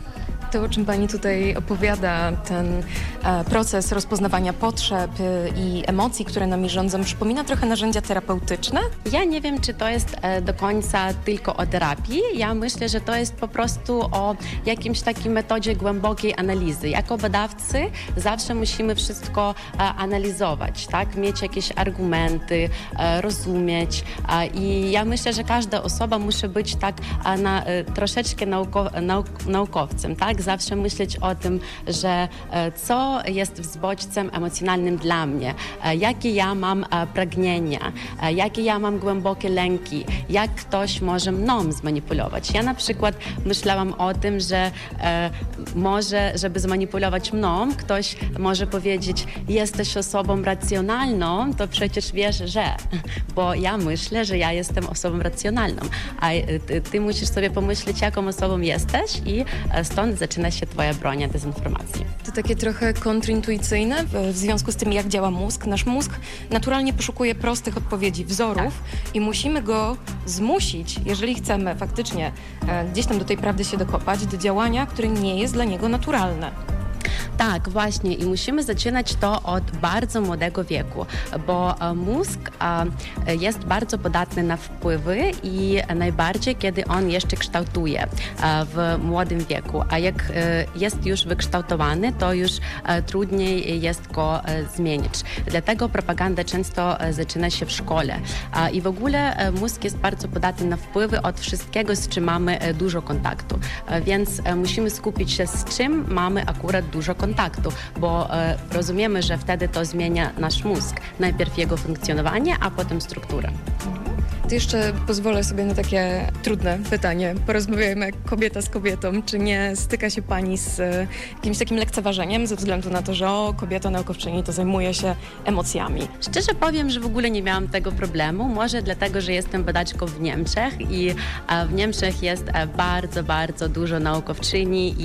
To, o czym pani tutaj opowiada, ten proces rozpoznawania potrzeb i emocji, które nami rządzą, przypomina trochę narzędzia terapeutyczne? Ja nie wiem, czy to jest do końca tylko o terapii. Ja myślę, że to jest po prostu o jakimś takiej metodzie głębokiej analizy. Jako badawcy zawsze musimy wszystko analizować, tak? Mieć jakieś argumenty, rozumieć i ja myślę, że każda osoba musi być tak troszeczkę naukowcem, tak? Zawsze myśleć o tym, że co jest bodźcem emocjonalnym dla mnie, jakie ja mam pragnienia, jakie ja mam głębokie lęki, jak ktoś może mną zmanipulować. Ja na przykład myślałam o tym, że może, żeby zmanipulować mną, ktoś może powiedzieć, jesteś osobą racjonalną, to przecież wiesz, że, bo ja myślę, że ja jestem osobą racjonalną, a ty musisz sobie pomyśleć, jaką osobą jesteś i stąd zaczyna się twoja broń dezinformacji. To takie trochę kontrintuicyjne w związku z tym, jak działa mózg. Nasz mózg naturalnie poszukuje prostych odpowiedzi, wzorów i musimy go zmusić, jeżeli chcemy faktycznie gdzieś tam do tej prawdy się dokopać, do działania, które nie jest dla niego naturalne. Tak, właśnie i musimy zaczynać to od bardzo młodego wieku, bo mózg jest bardzo podatny na wpływy i najbardziej, kiedy on jeszcze kształtuje w młodym wieku, a jak jest już wykształtowany, to już trudniej jest go zmienić. Dlatego propaganda często zaczyna się w szkole i w ogóle mózg jest bardzo podatny na wpływy od wszystkiego, z czym mamy dużo kontaktu, więc musimy skupić się, z czym mamy akurat dużo kontaktu, bo rozumiemy, że wtedy to zmienia nasz mózg. Najpierw jego funkcjonowanie, a potem strukturę. To jeszcze pozwolę sobie na takie trudne pytanie. Porozmawiajmy jak kobieta z kobietą. Czy nie styka się pani z jakimś takim lekceważeniem ze względu na to, że kobieta naukowczyni to zajmuje się emocjami? Szczerze powiem, że w ogóle nie miałam tego problemu. Może dlatego, że jestem badaczką w Niemczech i w Niemczech jest bardzo, bardzo dużo naukowczyni